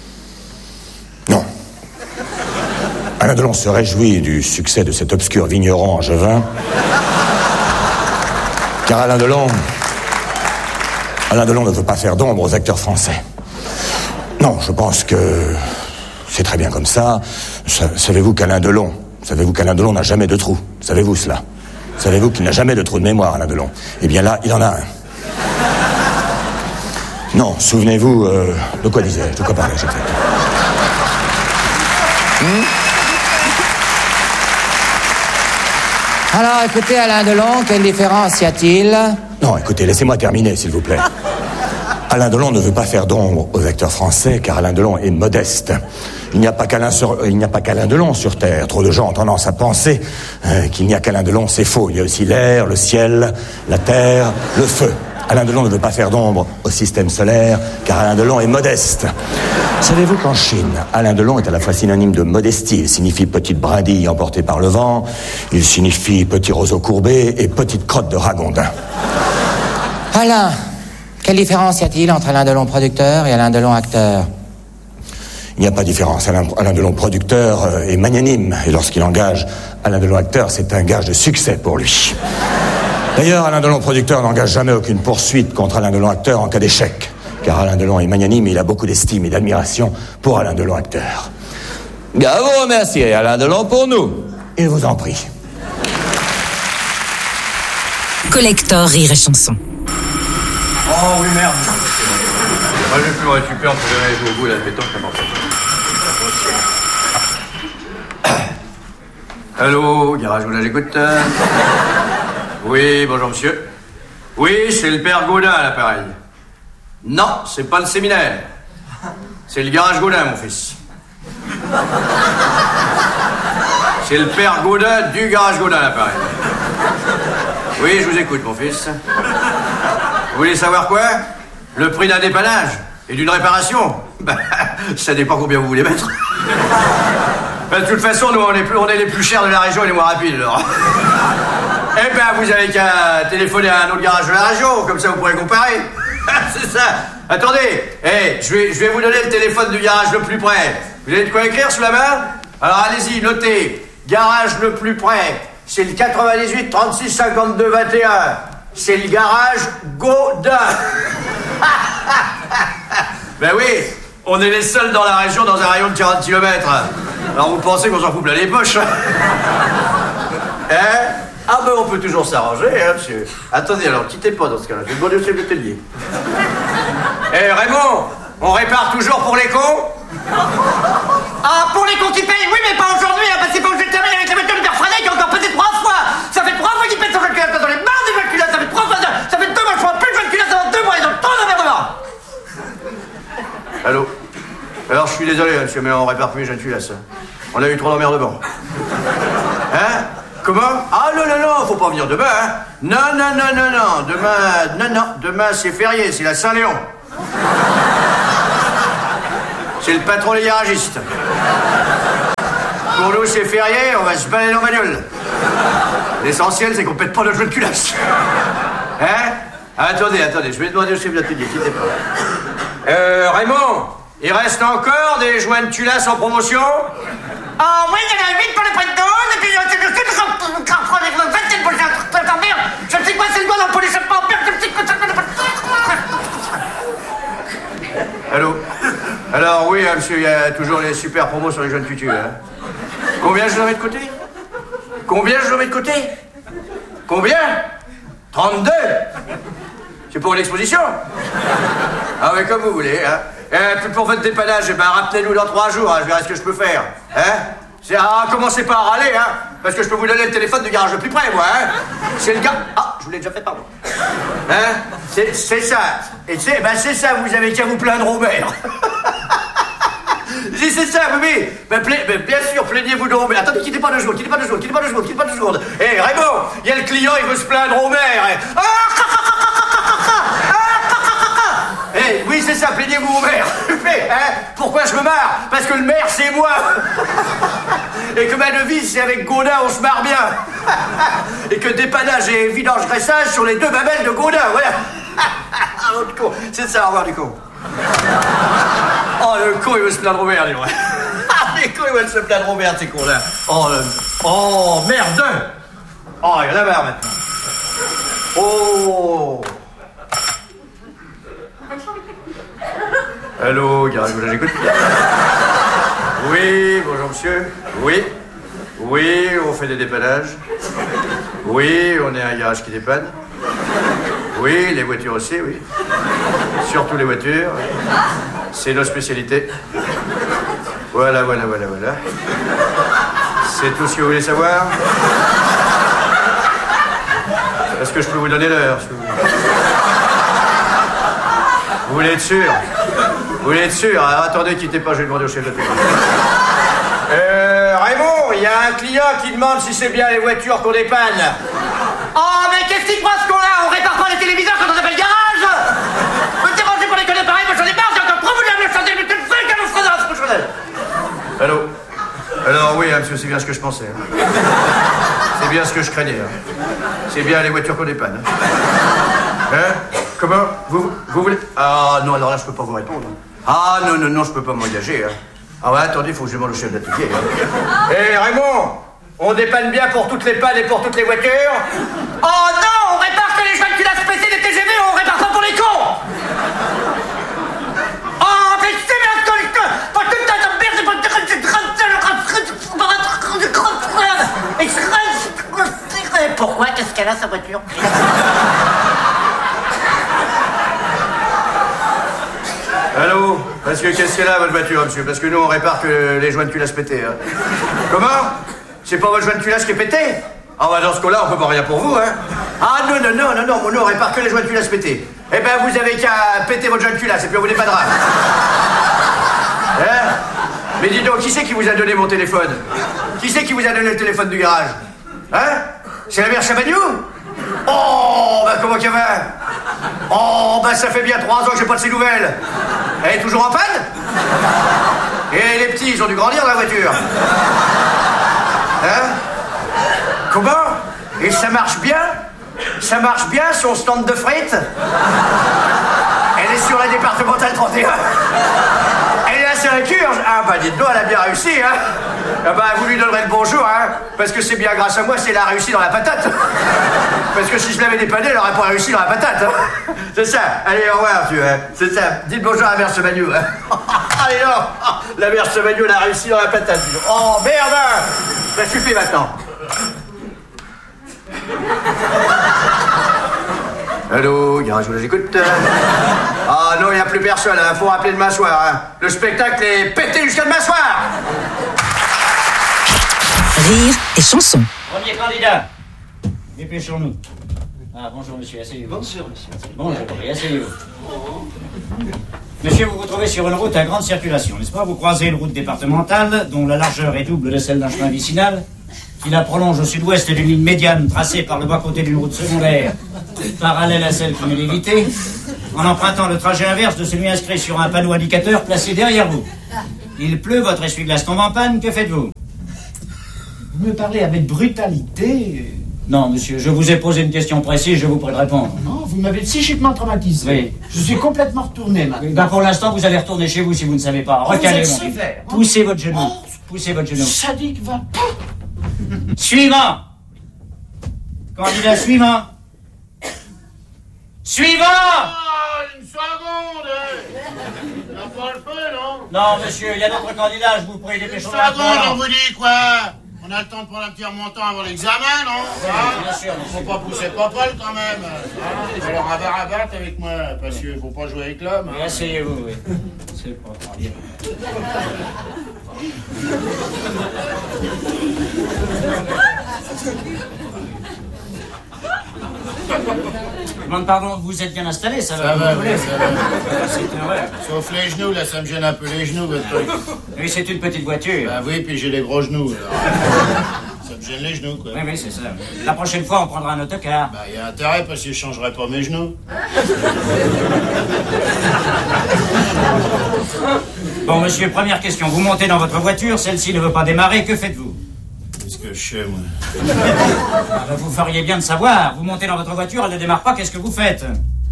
Alain Delon se réjouit du succès de cet obscur vigneron angevin. Car Alain Delon ne veut pas faire d'ombre aux acteurs français. Non, je pense que c'est très bien comme ça. Savez-vous qu'Alain Delon n'a jamais de trou? Savez-vous cela? Savez-vous qu'il n'a jamais de trou de mémoire, Alain Delon? Eh bien là, il en a un. Non, souvenez-vous, de quoi disais-je? De quoi parlais-je? Alors, écoutez, Alain Delon, quelle différence y a-t-il? Non, écoutez, laissez-moi terminer, s'il vous plaît. Alain Delon ne veut pas faire d'ombre aux acteurs français, car Alain Delon est modeste. Il n'y a pas qu'Alain Delon sur Terre. Trop de gens ont tendance à penser qu'il n'y a qu'Alain Delon, c'est faux. Il y a aussi l'air, le ciel, la terre, le feu. Alain Delon ne veut pas faire d'ombre au système solaire, car Alain Delon est modeste. Savez-vous qu'en Chine, Alain Delon est à la fois synonyme de modestie. Il signifie petite brindille emportée par le vent, il signifie petit roseau courbé et petite crotte de ragondin. Alain, quelle différence y a-t-il entre Alain Delon producteur et Alain Delon acteur? Il n'y a pas de différence. Alain Delon producteur est magnanime, et lorsqu'il engage Alain Delon acteur, c'est un gage de succès pour lui. D'ailleurs, Alain Delon producteur n'engage jamais aucune poursuite contre Alain Delon acteur en cas d'échec. Car Alain Delon est magnanime et il a beaucoup d'estime et d'admiration pour Alain Delon acteur. Bien, vous remerciez Alain Delon pour nous. Il vous en prie. Collector Rire et Chanson. Oh oui, merde. Moi, je vais plus me récupérer, on peut aller jouer au bout de la pétanque, Allô, garage où là j'écoute. Oui, bonjour monsieur. Oui, c'est le père Gaudin à l'appareil. Non, c'est pas le séminaire. C'est le garage Gaudin, mon fils. C'est le père Gaudin du garage Gaudin à l'appareil. Oui, je vous écoute, mon fils. Vous voulez savoir quoi? Le prix d'un dépannage et d'une réparation? Ben, ça dépend combien vous voulez mettre. Ben, de toute façon, nous, on est les plus chers de la région et les moins rapides, alors. Eh ben, vous avez qu'à téléphoner à un autre garage de la région, comme ça vous pourrez comparer. C'est ça. Attendez, je vais vous donner le téléphone du garage le plus près. Vous avez de quoi écrire sous la main? Alors allez-y, notez. Garage le plus près, c'est le 98 36 52 21. C'est le garage Gaudin. Ben oui, on est les seuls dans la région dans un rayon de 40 km. Alors vous pensez qu'on s'en fout plein les poches? Hein? Ah ben on peut toujours s'arranger, hein, monsieur. Attendez, alors, quittez pas dans ce cas-là. Je vais demander au chef d'atelier. Raymond, on répare toujours pour les cons? Ah, pour les cons qui payent, oui, mais pas aujourd'hui, hein, parce que c'est pas où je termine avec la voiture de Père Freinet qui a encore pété 3 fois. Ça fait 3 fois qu'il pète son calculateur dans les barres des calculateurs. Ça fait 3 fois, ça fait 2 mois, je crois plus de calculateur dans 2 mois, ils ont trop d'emmerdement. Allô? Alors, je suis désolé, monsieur, mais on répare plus les jeunes filles, là, ça. On a eu trop d'emmerdements. Hein? Comment? Ah non, faut pas venir demain, hein? Non, demain c'est férié, c'est la Saint-Léon. C'est le patron des garagistes. Pour nous, nous, c'est férié, on va se balader en bagnole. L'essentiel, c'est qu'on pète pas notre jeu de culasse. Hein? Attendez, je vais demander au chef d'atelier, quittez pas. Raymond, il reste encore des joints de culasse en promotion? Ah oui, il y en a 8 pour le prix de 12, et puis je ne sais quoi, c'est le doigt dans le pot d'échappement. Allô? Alors oui, monsieur, il y a toujours les super promos sur les jeunes tutus, hein. Combien je dois mettre de côté? Combien je dois mettre de côté? Combien? 32? C'est pour l'exposition? Ah oui, comme vous voulez, hein. Puis pour votre dépannage, rappelez-nous dans 3 jours, hein, je verrai ce que je peux faire. Hein? Commencez pas à râler, hein, parce que je peux vous donner le téléphone du garage le plus près, moi, hein. C'est le gars... Ah, je vous l'ai déjà fait, pardon. Hein? C'est ça. Et c'est ça, vous avez qu'à vous plaindre au maire. Si c'est ça, oui. Bien sûr, plaignez-vous donc. Mais attendez, quittez pas 2 secondes. Hé, Raymond, il y a le client, il veut se plaindre au maire. Oui, c'est ça, plaignez-vous au maire. Pourquoi je me marre? Parce que le maire, c'est moi. Et que ma devise, c'est avec Gaudin, on se marre bien. Et que dépannage et vidange-graissage sur les 2 babelles de Gaudin, voilà. L'autre con, c'est ça, au revoir du con. Oh, le con, il veut se plaindre au maire, dis-moi. Les cons, ils veulent se plaindre au maire, ces cons-là. Oh, merde. Oh, il y en a marre, maintenant. Oh. Allô, garage, j'écoute. Oui, bonjour monsieur. Oui, on fait des dépannages. Oui, on est un garage qui dépanne. Oui, les voitures aussi, oui. Surtout les voitures. C'est nos spécialités. Voilà. C'est tout ce que vous voulez savoir? Est-ce que je peux vous donner l'heure? Vous voulez être sûr? Vous voulez être sûr? Alors attendez, quittez pas, je vais demander au chef de l'atelier. Raymond, il y a un client qui demande si c'est bien les voitures qu'on dépanne. Oh, mais qu'est-ce qu'il croit ce con-là? On répare pas les téléviseurs quand on appelle garage? Me dérangez pour les conneries pareilles, moi j'en ai marre, j'ai encore trop voulu me changer, mais tu le fais qu'à l'offre. Allô? Alors oui, monsieur, c'est bien ce que je pensais. Hein. C'est bien ce que je craignais. Hein. C'est bien les voitures qu'on dépanne. Hein? Comment? Vous voulez... Ah non, alors là, je peux pas vous répondre. Ah non, je peux pas m'engager. Hein. Ah ouais, attendez, faut que je demande au chef d'atelier. Hein. Hé, Raymond, on dépanne bien pour toutes les pannes et pour toutes les voitures? Oh non, on répare que les joints de culasse PC des TGV, on répare pas pour les cons. Oh, mais c'est bien ce que... Pourquoi? Qu'est-ce qu'elle a, sa voiture? Allô? Parce que qu'est-ce qu'elle a, votre voiture, monsieur? Parce que nous, on répare que les joints de culasse pétés. Hein. Comment? C'est pas votre joint de culasse qui est pété? Ah bah dans ce cas-là, on peut pas rien pour vous, hein. Ah non, nous, on répare que les joints de culasse pétés. Eh ben, vous avez qu'à péter votre joint de culasse et puis on vous dépannera. Hein? Mais dis donc, qui c'est qui vous a donné mon téléphone? Qui c'est qui vous a donné le téléphone du garage? Hein? C'est la mère Chabagnou? Oh, bah comment qu'elle va? Oh, bah ça fait bien 3 ans que j'ai pas de ses nouvelles. Elle est toujours en panne? Et les petits, ils ont dû grandir dans la voiture. Hein? Comment? Et ça marche bien? Ça marche bien, son stand de frites? Elle est sur la départementale 31. Elle est à Saint-Curge. Ah bah dites-donc, elle a bien réussi, hein. Ah bah vous lui donnerez le bonjour, hein. Parce que c'est bien grâce à moi si elle a réussi dans la patate. Parce que si je l'avais dépanné, elle aurait pas réussi dans la patate, hein. C'est ça. Allez, au revoir, tu vois. C'est ça. Dites bonjour à la mère Semagnou, hein. Allez, non. La mère Semagnou, elle a réussi dans la patate. Oh, merde. Ça suffit maintenant. Allô, garage, vous écoute? Ah non, il n'y a plus personne, hein. Faut rappeler demain soir, hein. Le spectacle est pété jusqu'à demain soir. Rire et chanson. Premier candidat. Dépêchons-nous. Ah, bonjour monsieur, asseyez-vous. Bonjour monsieur. Bonjour, oui, asseyez-vous. Monsieur, vous vous trouvez sur une route à grande circulation, n'est-ce pas? Vous croisez une route départementale dont la largeur est double de celle d'un chemin vicinal, qui la prolonge au sud-ouest d'une ligne médiane tracée par le bas-côté d'une route secondaire, parallèle à celle qui est évitée, en empruntant le trajet inverse de celui inscrit sur un panneau indicateur placé derrière vous. Il pleut, votre essuie-glace tombe en panne, que faites-vous? Vous me parlez avec brutalité. Non, monsieur, je vous ai posé une question précise, je vous prie de répondre. Non, vous m'avez psychiquement traumatisé. Oui. Je suis complètement retourné, maintenant. Ben pour l'instant, vous allez retourner chez vous si vous ne savez pas. Recalez, êtes mon sévère, hein. Poussez votre genou. Poussez votre genou. Sadique va... Suivant. Candidat suivant. Suivant. Une seconde. Il n'y a pas le feu, non? Non, monsieur, il y a d'autres candidats, je vous prie, Une dépêchons-nous. seconde, on vous dit quoi? On a le temps de prendre un petit remontant avant l'examen, non? Bien sûr, Faut pas pousser Popol quand même. Hein? Alors rabat avec moi, parce qu'il faut pas jouer avec l'homme. Oui, asseyez-vous, oui. C'est pas grave. Je demande pardon, vous êtes bien installé, ça va? Ça va, oui, ça va. C'est une horreur. Sauf les genoux, là, ça me gêne un peu les genoux, votre truc. Oui, c'est une petite voiture. Bah oui, puis j'ai les gros genoux, alors. Ça me gêne les genoux, quoi. Oui, oui, c'est ça. La prochaine fois, on prendra un autocar. Bah, il y a intérêt, parce que je changerai pas mes genoux. Bon, monsieur, première question. Vous montez dans votre voiture, celle-ci ne veut pas démarrer, que faites-vous? Qu'est-ce que je sais, moi? Ah ben, vous feriez bien de savoir. Vous montez dans votre voiture, elle ne démarre pas, qu'est-ce que vous faites?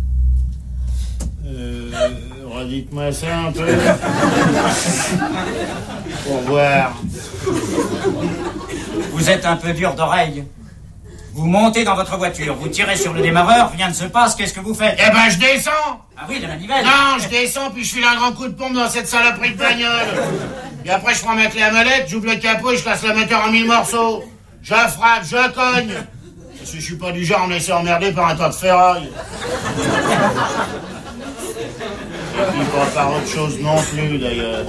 Redites-moi ça un peu. Pour voir. Vous êtes un peu dur d'oreille. Vous montez dans votre voiture, vous tirez sur le démarreur, rien ne se passe, qu'est-ce que vous faites? Eh ben, je descends! Ah oui, de la nivelle. Non, je descends, puis je file un grand coup de pompe dans cette saloperie de bagnole. Et après, je prends ma clé à molette, j'ouvre le capot et je casse le moteur en 1000 morceaux. Je frappe, je cogne. Parce que je suis pas du genre à me laisser emmerder par un tas de ferraille. Et puis pas par autre chose non plus, d'ailleurs.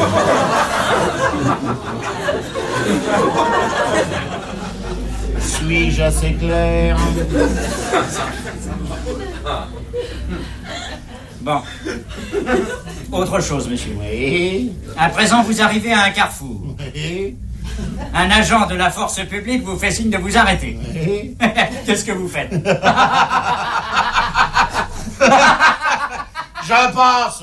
Suis-je assez clair? Bon. Autre chose, monsieur. Oui. À présent, vous arrivez à un carrefour. Oui. Un agent de la force publique vous fait signe de vous arrêter. Oui. Qu'est-ce que vous faites? Je passe.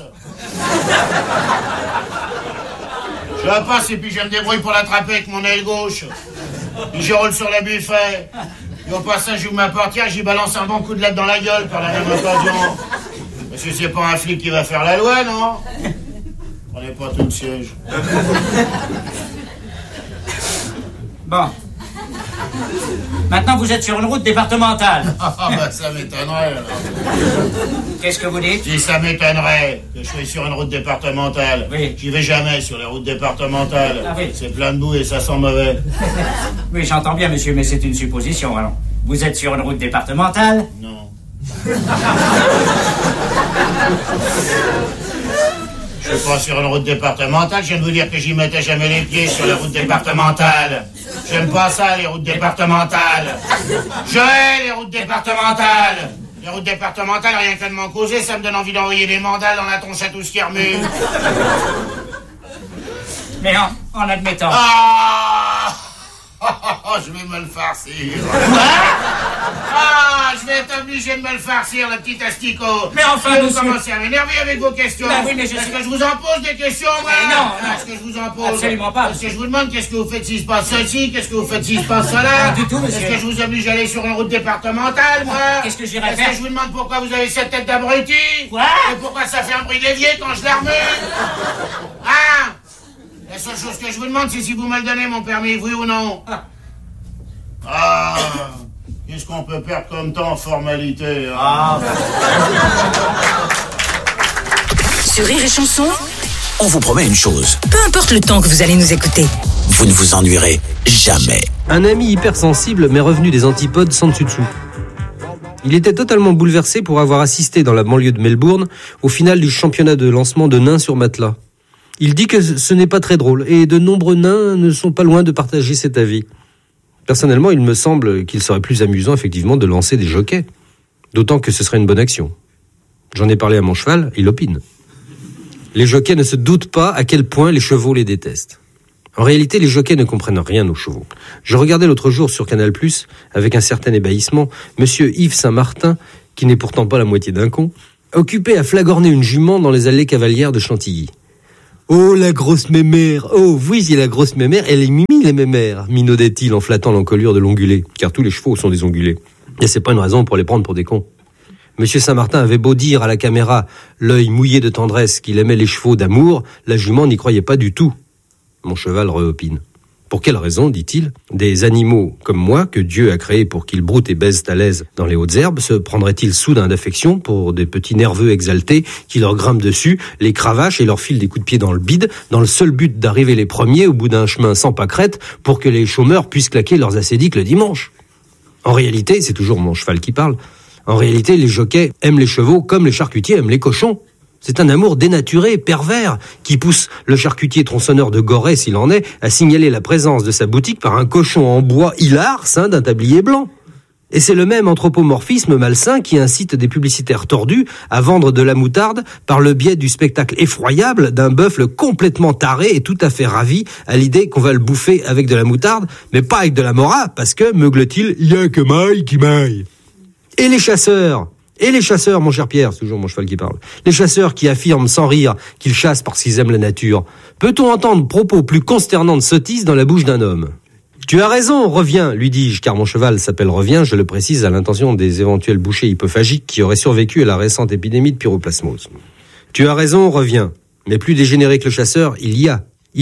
Je passe et puis je me débrouille pour l'attraper avec mon aile gauche. Puis je roule sur le buffet. Et au passage, j'ouvre ma portière, j'y balance un bon coup de latte dans la gueule par la même occasion. Parce que c'est pas un flic qui va faire la loi, non? Prenez pas tout le siège. Bon. Maintenant, vous êtes sur une route départementale. Ah bah ça m'étonnerait, alors. Qu'est-ce que vous dites? Si ça m'étonnerait que je sois sur une route départementale. Oui. J'y vais jamais sur les routes départementales. Ah oui. C'est plein de boue et ça sent mauvais. Oui, j'entends bien, monsieur, mais c'est une supposition, alors. Vous êtes sur une route départementale? Non. Je suis pas sur une route départementale, je viens de vous dire que j'y mettais jamais les pieds sur les routes départementales. J'aime pas ça, les routes départementales. Je hais les routes départementales. Les routes départementales, rien que de m'en causer, ça me donne envie d'envoyer des mandales dans la tronche à tout ce qui remue. Mais en admettant... Je vais me le farcir. Quoi? Je vais être obligé de me le farcir, le petit asticot. Mais enfin, vous monsieur... commencez à m'énerver avec vos questions. Ben oui, mais je... Est-ce que je vous en pose des questions, moi? Mais non. Est-ce que je vous en pose? Absolument pas. Est-ce que je vous demande qu'est-ce que vous faites s'il se passe ceci? Qu'est-ce que vous faites s'il se passe cela? Pas du tout, monsieur. Est-ce que je vous oblige à aller sur une route départementale, moi? Qu'est-ce que j'irais faire? Est-ce que je vous demande pourquoi vous avez cette tête d'abruti? Quoi? Et pourquoi ça fait un bruit d'évier quand je la remue? Hein? La seule chose que je vous demande, c'est si vous me le donnez, mon permis, oui ou non? Qu'est-ce qu'on peut perdre comme temps en formalité, hein? Sur Rire et Chanson, On vous promet une chose, peu importe le temps que vous allez nous écouter. vous ne vous ennuierez jamais. Un ami hypersensible m'est revenu des antipodes sans dessus dessous. Il était totalement bouleversé pour avoir assisté dans la banlieue de Melbourne au final du championnat de lancement de nains sur matelas. Il dit que ce n'est pas très drôle et de nombreux nains ne sont pas loin de partager cet avis. Personnellement, il me semble qu'il serait plus amusant effectivement de lancer des jockeys. D'autant que ce serait une bonne action. J'en ai parlé à mon cheval, il opine. Les jockeys ne se doutent pas à quel point les chevaux les détestent. En réalité, les jockeys ne comprennent rien aux chevaux. Je regardais l'autre jour sur Canal+, avec un certain ébahissement, monsieur Yves Saint-Martin, qui n'est pourtant pas la moitié d'un con, occupé à flagorner une jument dans les allées cavalières de Chantilly. Oh, la grosse mémère. Oh, oui, c'est la grosse mémère. Elle est mimi, les mémères, minaudait-il en flattant l'encolure de l'ongulé. Car tous les chevaux sont des ongulés. Et c'est pas une raison pour les prendre pour des cons. Monsieur Saint-Martin avait beau dire à la caméra, l'œil mouillé de tendresse, qu'il aimait les chevaux d'amour, la jument n'y croyait pas du tout. Mon cheval reopine. Pour quelle raison, dit-il, des animaux comme moi, que Dieu a créés pour qu'ils broutent et baisent à l'aise dans les hautes herbes, se prendraient-ils soudain d'affection pour des petits nerveux exaltés qui leur grimpent dessus, les cravachent et leur filent des coups de pied dans le bide, dans le seul but d'arriver les premiers au bout d'un chemin sans pâquerette pour que les chômeurs puissent claquer leurs acédiques le dimanche? En réalité, c'est toujours mon cheval qui parle, en réalité, les jockeys aiment les chevaux comme les charcutiers aiment les cochons. C'est un amour dénaturé, pervers, qui pousse le charcutier tronçonneur de Gorée, s'il en est, à signaler la présence de sa boutique par un cochon en bois hilar ceint d'un tablier blanc. Et c'est le même anthropomorphisme malsain qui incite des publicitaires tordus à vendre de la moutarde par le biais du spectacle effroyable d'un bœuf complètement taré et tout à fait ravi à l'idée qu'on va le bouffer avec de la moutarde, mais pas avec de la mora, parce que, meugle-t-il, y a que maille qui maille. Et les chasseurs, mon cher Pierre, c'est toujours mon cheval qui parle, les chasseurs qui affirment sans rire qu'ils chassent parce qu'ils aiment la nature. Peut-on entendre propos plus consternants de sottise dans la bouche d'un homme? Tu as raison, reviens, lui dis-je, car mon cheval s'appelle Reviens, je le précise à l'intention des éventuels bouchers hypophagiques qui auraient survécu à la récente épidémie de pyroplasmose. Tu as raison, reviens, mais plus dégénéré que le chasseur, il y a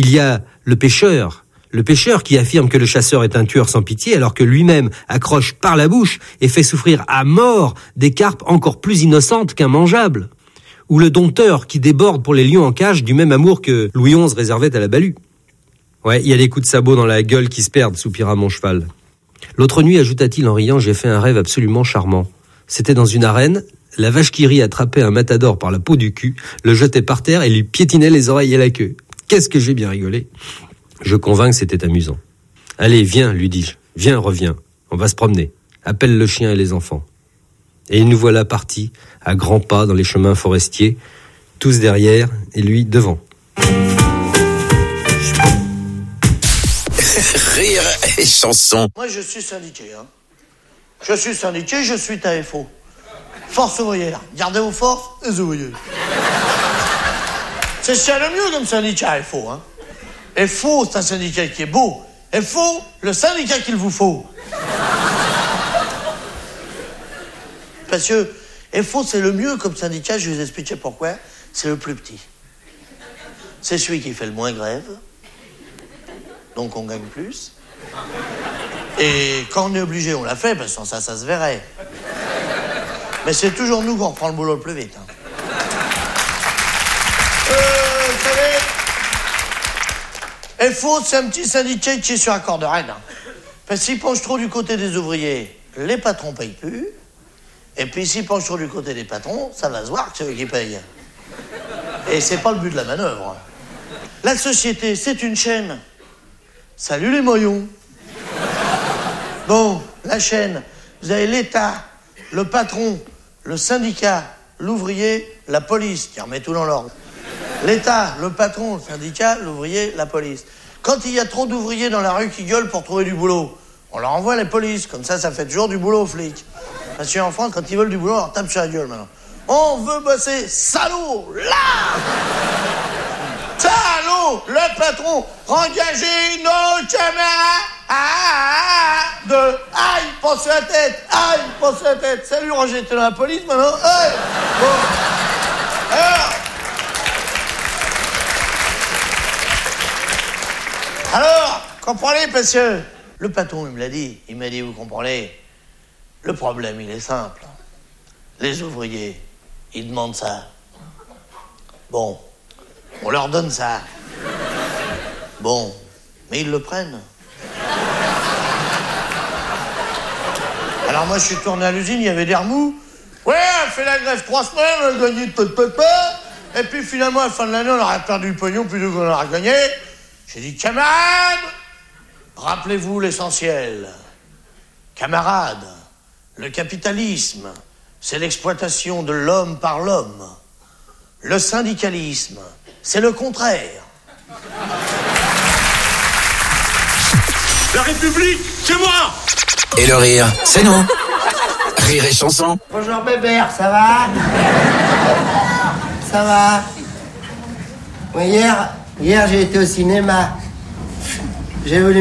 le pêcheur. Le pêcheur qui affirme que le chasseur est un tueur sans pitié alors que lui-même accroche par la bouche et fait souffrir à mort des carpes encore plus innocentes qu'immangeables. Ou le dompteur qui déborde pour les lions en cage du même amour que Louis XI réservait à la balue. Ouais, il y a des coups de sabot dans la gueule qui se perdent, soupira mon cheval. L'autre nuit, ajouta-t-il en riant, j'ai fait un rêve absolument charmant. C'était dans une arène, la vache qui rit attrapait un matador par la peau du cul, le jetait par terre et lui piétinait les oreilles et la queue. Qu'est-ce que j'ai bien rigolé. Je convainc que c'était amusant. Allez, viens, lui dis-je. Viens, reviens. On va se promener. Appelle le chien et les enfants. Et nous voilà partis, à grands pas dans les chemins forestiers, tous derrière et lui devant. Rire et chanson. Moi, je suis syndiqué, hein. Je suis syndiqué, je suis TAFO. Force ouvrière. Gardez vos forces, les ouvriers. C'est ce qu'il y a le mieux comme syndicat, FO, hein. FO, c'est un syndicat qui est beau. FO, le syndicat qu'il vous faut. Parce que FO, c'est le mieux comme syndicat, je vais vous expliquer pourquoi. C'est le plus petit. C'est celui qui fait le moins grève. Donc on gagne plus. Et quand on est obligé, on l'a fait, parce que sans ça, ça se verrait. Mais c'est toujours nous qu'on reprend le boulot le plus vite. Hein. Vous savez, FO, c'est un petit syndicat qui est sur accord de Rennes. Hein. Parce qu'il penche trop du côté des ouvriers, les patrons payent plus. Et puis s'il penche trop du côté des patrons, ça va se voir que c'est eux qui payent. Et c'est pas le but de la manœuvre. La société, c'est une chaîne. Salut les moyons. Bon, la chaîne, vous avez l'État, le patron, le syndicat, l'ouvrier, la police, qui remet tout dans l'ordre. L'État, le patron, le syndicat, l'ouvrier, la police. Quand il y a trop d'ouvriers dans la rue qui gueulent pour trouver du boulot, on leur envoie les polices, comme ça fait toujours du boulot aux flics. Parce qu'en France, quand ils veulent du boulot, on leur tape sur la gueule maintenant. On veut bosser, salaud, là. Salaud, le patron, engagez nos camarades. Aïe, pensez la tête, aïe, pensez la tête. Salut Roger, t'es dans la police maintenant. Aïe. Bon. Alors, comprenez, parce que le patron, il me l'a dit. Il m'a dit, vous comprenez, le problème, il est simple. Les ouvriers, ils demandent ça. Bon, on leur donne ça. Bon, mais ils le prennent. Alors moi, je suis tourné à l'usine, il y avait des remous. Ouais, on fait la grève 3 semaines, on a gagné et puis finalement, à la fin de l'année, on aurait perdu le pognon plutôt qu'on aurait gagné. J'ai dit, camarades, rappelez-vous l'essentiel. Camarades, le capitalisme, c'est l'exploitation de l'homme par l'homme. Le syndicalisme, c'est le contraire. La République, c'est moi! Et le rire, c'est nous. Rire et chanson. Bonjour Bébert, ça va? Ça va? Oui, hier j'ai été au cinéma. J'ai voulu